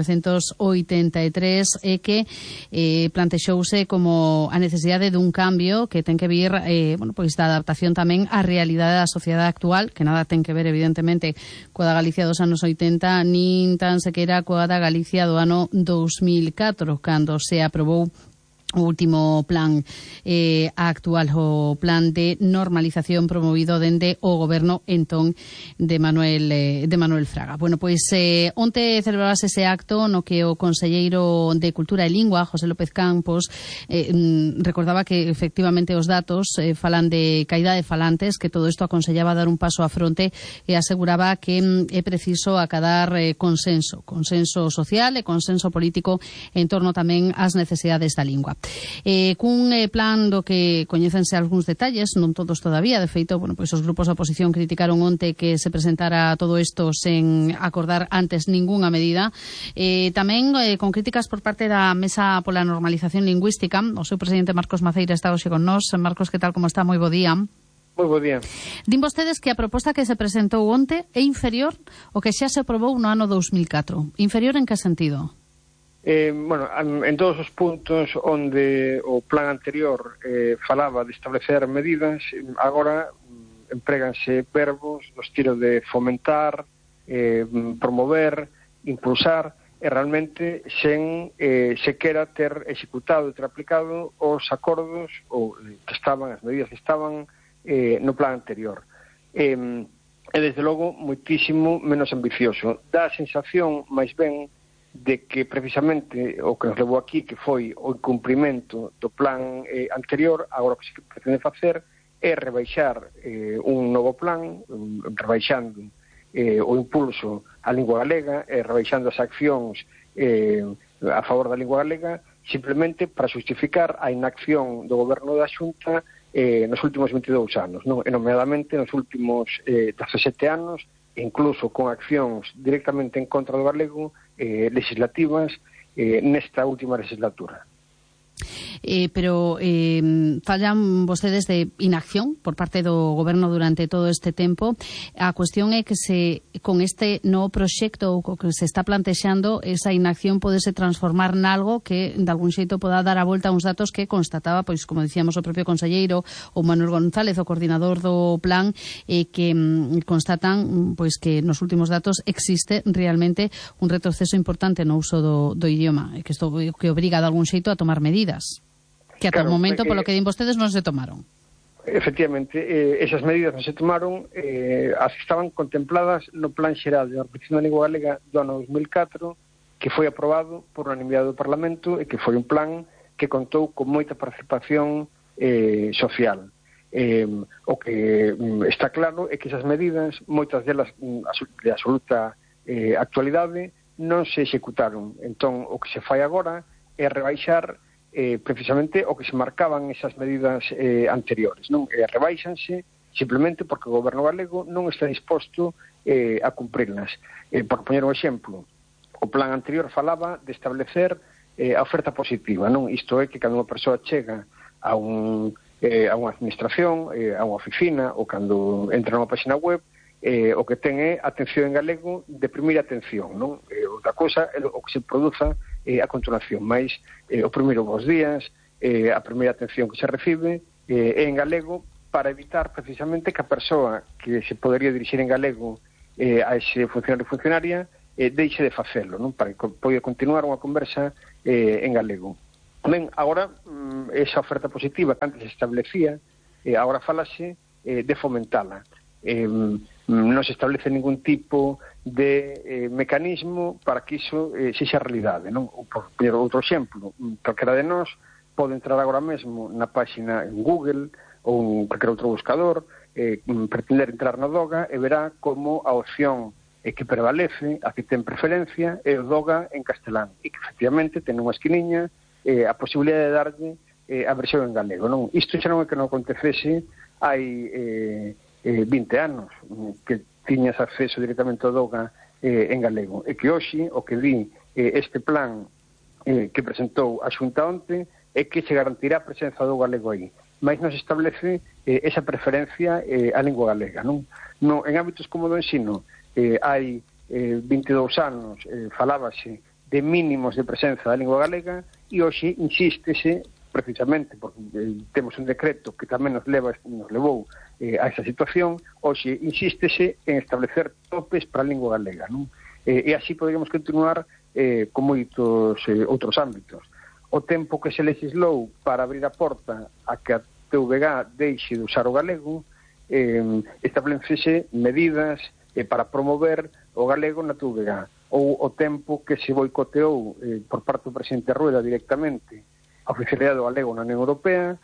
1983 e que plantexouse como a necesidade dun cambio que ten que vir pois da adaptación tamén á realidade da sociedade actual, que nada ten que ver evidentemente coa da Galicia dos anos 80, nin tan sequera coa da Galicia do ano 2004, cando se aprobou o último plan actual, o plan de normalización promovido dende o goberno entón de Manuel Fraga. Bueno, pois onte celebrabase ese acto no que o conselleiro de Cultura e Lingua, José López Campos, recordaba que efectivamente os datos falan de caída de falantes, que todo isto aconsellaba dar un paso a fronte e aseguraba que é preciso acadar consenso social e consenso político en torno tamén ás necesidades da lingua. Cun plan do que coñécense algúns detalles, non todos todavía, de feito, pois os grupos da oposición criticaron onte que se presentara todo isto sen acordar antes ningunha medida, tamén con críticas por parte da Mesa pola Normalización Lingüística. O seu presidente Marcos Maceira está hoxe con nós. Marcos, que tal, como está? Moi bo día. Moi bo día. Din vostedes que a proposta que se presentou onte é inferior ao que xa se aprobou no ano 2004. Inferior en que sentido? En todos os puntos onde o plan anterior falaba de establecer medidas, agora empréganse verbos no estilo de fomentar, promover, impulsar, e realmente sen sequera ter executado e ter aplicado os acordos as medidas que estaban no plan anterior. E desde logo moitísimo menos ambicioso. Dá a sensación, máis ben, de que precisamente o que nos levou aquí, que foi o incumprimento do plan anterior, agora o que se pretende facer é rebaixar un novo plan, rebaixando o impulso á lingua galega, rebaixando as accións a favor da lingua galega, simplemente para justificar a inacción do goberno da Xunta nos últimos 22 anos, non? E nomeadamente nos últimos 17 anos, incluso con accións directamente en contra do galego, legislativas nesta última legislatura. Pero falan vostedes de inacción por parte do goberno durante todo este tempo. A cuestión é que con este novo proxecto que se está plantexando, esa inacción podese transformar nalgo que de algún xeito poda dar a volta a uns datos que constataba, pois como dicíamos, o propio conselleiro, o Manuel González, o coordinador do plan, que constatan pois que nos últimos datos existe realmente un retroceso importante no uso do idioma, que isto que obriga de algún xeito a tomar medidas que ata o momento, polo que din vostedes, non se tomaron. Efectivamente, esas medidas non se tomaron, as que estaban contempladas no Plan Xeral de Normalización da Lingua Galega do ano 2004, que foi aprobado por unanimidade do Parlamento e que foi un plan que contou con moita participación social. O que está claro é que esas medidas, moitas delas de absoluta actualidade, non se executaron. Entón, o que se fai agora é rebaixar precisamente o que se marcaban esas medidas anteriores, non? Rebaixanse simplemente porque o goberno galego non está disposto a cumprirlas. Por poñer un exemplo, o plan anterior falaba de establecer a oferta positiva, non? Isto é que cando unha persoa chega a unha administración, a unha oficina, ou cando entra nunha página web, o que ten é atención en galego de primeira atención, non? Outra cosa é o que se produza a continuación, máis o primeiro bons días, a primeira atención que se recibe é en galego, para evitar precisamente que a persoa que se podería dirixir en galego a ese funcionario ou funcionaria deixe de facelo, non? Para que poida continuar unha conversa en galego. Ben, agora, esa oferta positiva que antes se establecía, agora falase de fomentala. Non se establece ningún tipo de mecanismo para que iso sexa realidade, non? Por poñer outro exemplo, calquera de nós pode entrar agora mesmo na página en Google ou en calquer outro buscador, pretender entrar na DOGA e verá como a opción que prevalece, a que ten preferencia, é o DOGA en castelán, e que efectivamente ten unha esquiniña a posibilidade de darlle a versión en galego, non? Isto xa non é que non acontecese hai 20 anos, que tiñas acceso directamente ao DOGA en galego, e que hoxe o que di este plan que presentou a Xunta onte é que se garantirá a presenza do galego aí, mas non se establece esa preferencia á lingua galega, non? En ámbitos como do ensino, hai 22 anos falábase de mínimos de presenza da lingua galega e hoxe insístese precisamente porque temos un decreto que tamén nos levou a esa situación, hoxe insístese en establecer topes para a lingua galega, non? E así poderíamos continuar con moitos outros ámbitos. O tempo que se legislou para abrir a porta a que a TVG deixe de usar o galego, establecese medidas para promover o galego na TVG, ou o tempo que se boicoteou por parte do presidente Rueda directamente a oficialidade do galego na Unión Europea,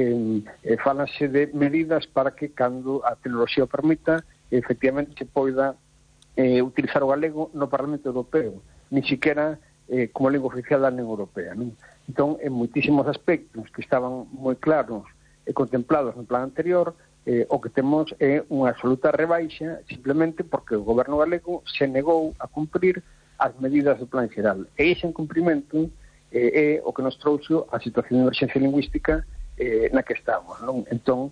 falanse de medidas para que, cando a tecnoloxía o permita, efectivamente se poida utilizar o galego no Parlamento Europeo, ni siquiera como lingua oficial da Unión Europea, non? Entón, en moitísimos aspectos que estaban moi claros e contemplados no plan anterior, o que temos é unha absoluta rebaixa simplemente porque o goberno galego se negou a cumprir as medidas do plan xeral. E ese incumprimento é o que nos trouxo a situación de emerxencia lingüística na que estamos, non? Entón,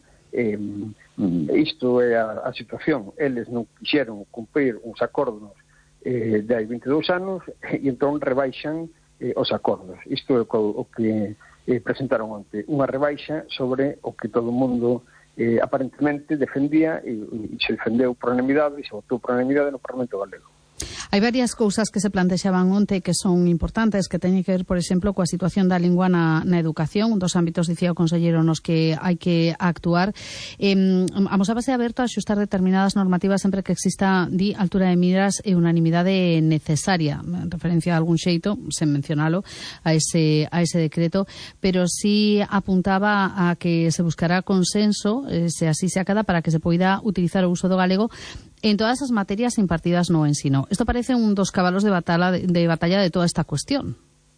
isto é a situación. Eles non quixeron cumprir uns acordos de hai 22 anos e entón rebaixan os acordos. Isto é o que presentaron onte. Unha rebaixa sobre o que todo o mundo aparentemente defendía e se defendeu por unanimidade e se votou por unanimidade no Parlamento Galego. Hai varias cousas que se plantexaban onte que son importantes, que teñen que ver, por exemplo, coa situación da lingua na educación, un dos ámbitos, dicía o conselleiro, nos que hai que actuar. Amosábase aberto a axustar determinadas normativas sempre que exista altura de miras e unanimidade necesaria, en referencia a algún xeito, sen mencionalo, a ese decreto, pero sí apuntaba a que se buscará consenso, se así se acada, para que se poida utilizar o uso do galego en todas as materias impartidas no ensino. Isto parece un dos cabalos de batalla de toda esta cuestión.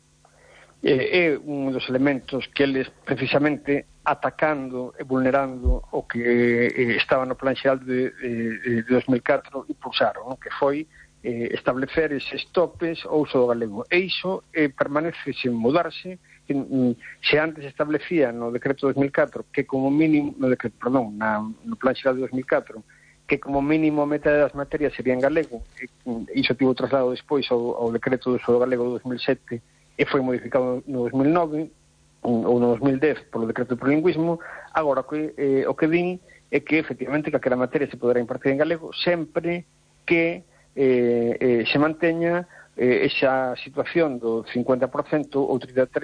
É un dos elementos que eles precisamente atacando e vulnerando o que estaba no plan xeral de 2004 impulsaron, que foi establecer eses topes ao uso do galego. E iso permanece sen mudarse. Se antes establecía no decreto 2004 que como mínimo, no plan xeral de 2004, que como mínimo a metade das materias sería en galego, iso tivo traslado despois ao decreto do uso do galego do 2007 e foi modificado no 2009 ou no 2010 polo decreto de plurilingüismo. Agora o que din é que efectivamente calquera materia se poderá impartir en galego sempre que se manteña esa situación do 50% ou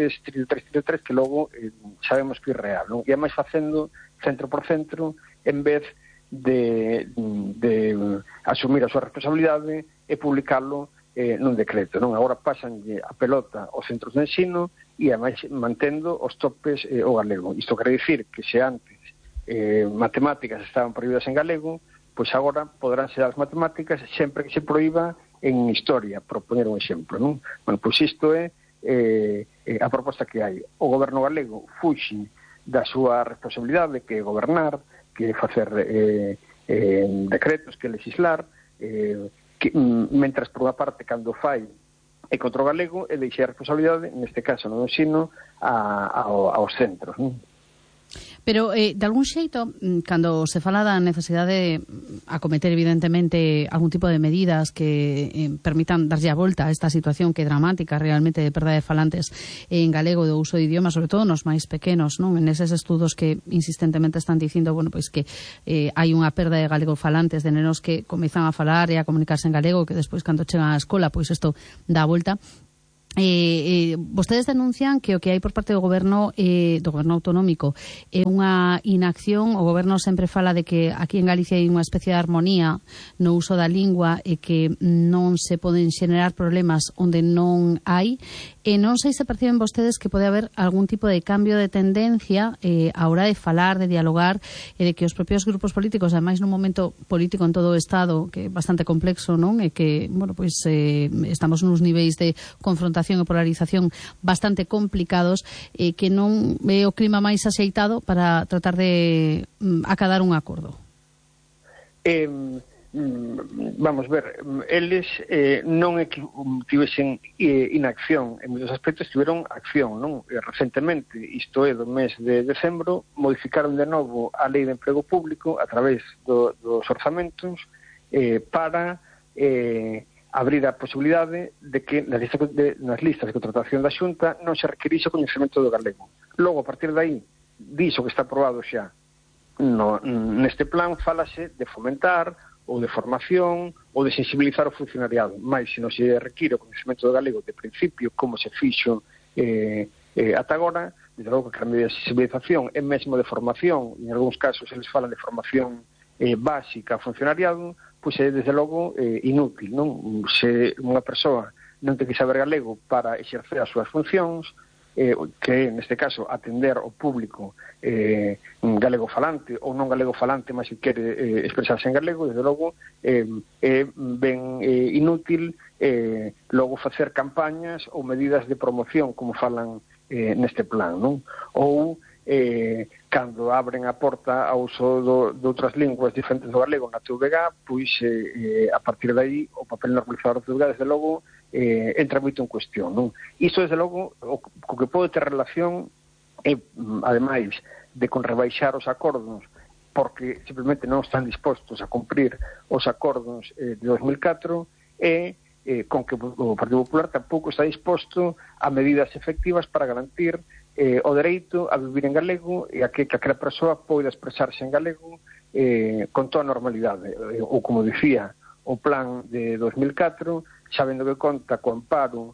33 que logo sabemos que é real, non? E ademais facendo centro por centro en vez de asumir a súa responsabilidade e publicarlo nun decreto, non? Agora pasanlle a pelota aos centros de ensino e ademais mantendo os topes o galego. Isto quere dicir que se antes matemáticas estaban prohibidas en galego, pois agora poderán ser as matemáticas sempre que se proíba en historia, por poner un exemplo, non? Bueno, pois isto é a proposta que hai. O goberno galego fuxe da súa responsabilidade, que é gobernar, que é facer decretos, que é legislar, que, mentras por unha parte cando fai é contra o galego e deixa a responsabilidade, neste caso no ensino, aos centros, non? Pero, de algún xeito, cando se fala da necesidade de acometer, evidentemente, algún tipo de medidas que permitan darlle a volta a esta situación que é dramática realmente de perda de falantes en galego do uso de idiomas, sobre todo nos máis pequenos, non? En eses estudos que insistentemente están dicindo, bueno, pois que hai unha perda de galego falantes, de nenos que comezan a falar e a comunicarse en galego, que despois, cando chegan á escola, pois isto dá a volta. Vostedes denuncian que o que hai por parte do goberno autonómico é unha inacción. O goberno sempre fala de que aquí en Galicia hai unha especie de armonía no uso da lingua e que non se poden xenerar problemas onde non hai. Non sei se perciben vostedes que pode haber algún tipo de cambio de tendencia a hora de falar, de dialogar, e de que os propios grupos políticos, ademais nun momento político en todo o Estado que é bastante complexo, non? E que, bueno, pois estamos nuns niveis de confrontación e polarización bastante complicados, que non é o clima máis axeitado para tratar de acadar un acordo. Vamos ver, eles non é que tivesen inacción, en moitos aspectos tiveron acción, non? Recentemente, isto é do mes de decembro, modificaron de novo a Lei de Emprego Público a través dos orzamentos para abrir a posibilidade de que nas listas de contratación da Xunta non se requirixe o coñecemento do galego. Logo, a partir de aí, diso que está aprobado xa neste plan, fálase de fomentar ou de formación, ou de sensibilizar o funcionariado. Mais, se non se require o coñecemento do galego de principio, como se fixo ata agora, desde logo que a medida de sensibilización é mesmo de formación, en algúns casos eles falan de formación básica ao funcionariado, pois é, desde logo, inútil, non? Se unha persoa non ten que saber galego para exercer as súas funcións, que é, neste caso, atender ao público galego falante ou non galego falante, mas que quere expresarse en galego, desde logo é ben inútil logo facer campañas ou medidas de promoción, como falan neste plan, non? Ou cando abren a porta ao uso de outras linguas diferentes do galego na TVG, pois a partir de aí o papel normalizador da TVG, desde logo, entra moito en cuestión, non? Isto, desde logo, o que pode ter relación é, ademais de con rebaixar os acordos, porque simplemente non están dispostos a cumprir os acordos de 2004, e con que o Partido Popular tampouco está disposto a medidas efectivas para garantir o dereito a vivir en galego e a que calquera persoa poida expresarse en galego con toda a normalidade. Ou, como dicía o plan de 2004, sabendo que conta co amparo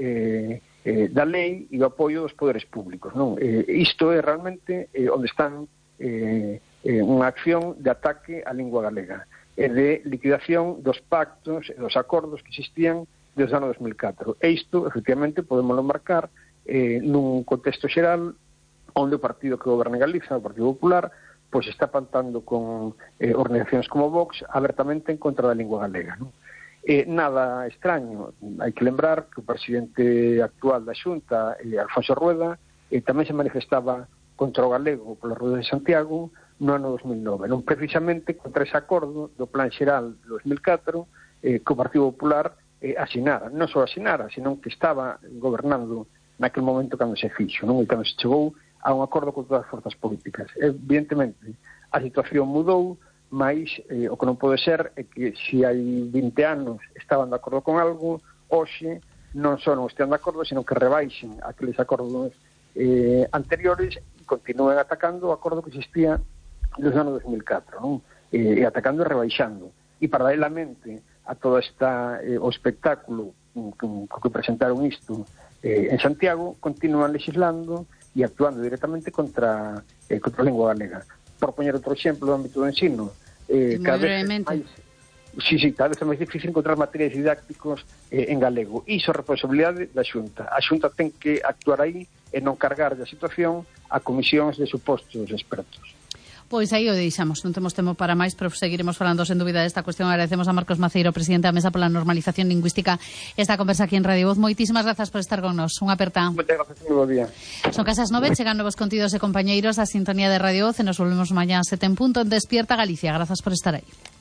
da lei e o apoio dos poderes públicos, non? Isto é realmente onde están unha acción de ataque á lingua galega e de liquidación dos pactos e dos acordos que existían desde o ano 2004. E isto, efectivamente, podemos marcar nun contexto xeral onde o partido que goberna Galiza, o Partido Popular, pois está pantando con organizacións como Vox abertamente en contra da lingua galega, non? Nada extraño, hai que lembrar que o presidente actual da Xunta, Alfonso Rueda, tamén se manifestaba contra o galego pola Rueda de Santiago no ano 2009, non precisamente contra ese acordo do Plan Xeral de 2004 que o Partido Popular asinara, non só asinara, senón que estaba gobernando naquele momento cando se fixo, non? E cando se chegou a un acordo con todas as forzas políticas. Evidentemente, a situación mudou, mas o que non pode ser é que se hai 20 anos estaban de acordo con algo, hoxe non só non estean de acordo, senón que rebaixen aqueles acordos anteriores e continúen atacando o acordo que existía desde o ano 2004, non? E atacando e rebaixando. E paralelamente a todo o espectáculo que presentaron isto en Santiago, continúan legislando e actuando directamente contra a lingua galega. Por poñer outro exemplo do ámbito do ensino, cada vez máis Sí, cada vez é máis difícil encontrar materiais didácticos en galego. Iso é responsabilidade da Xunta. A Xunta ten que actuar aí e non cargar a situación a comisións de supostos expertos. Pois aí o deixamos, non temos tempo para máis, pero seguiremos falando sen dúbida desta cuestión. Agradecemos a Marcos Maceiro, presidente da Mesa pola Normalización Lingüística, esta conversa aquí en Radio Voz. Moitísimas grazas por estar con nos. Unha aperta. Moitas grazas, moi bo día. Son casas 9, chegan novos contidos e compañeiros a sintonía de Radio Voz e nos volvemos mañá a 7 en punto en Despierta Galicia. Grazas por estar aí.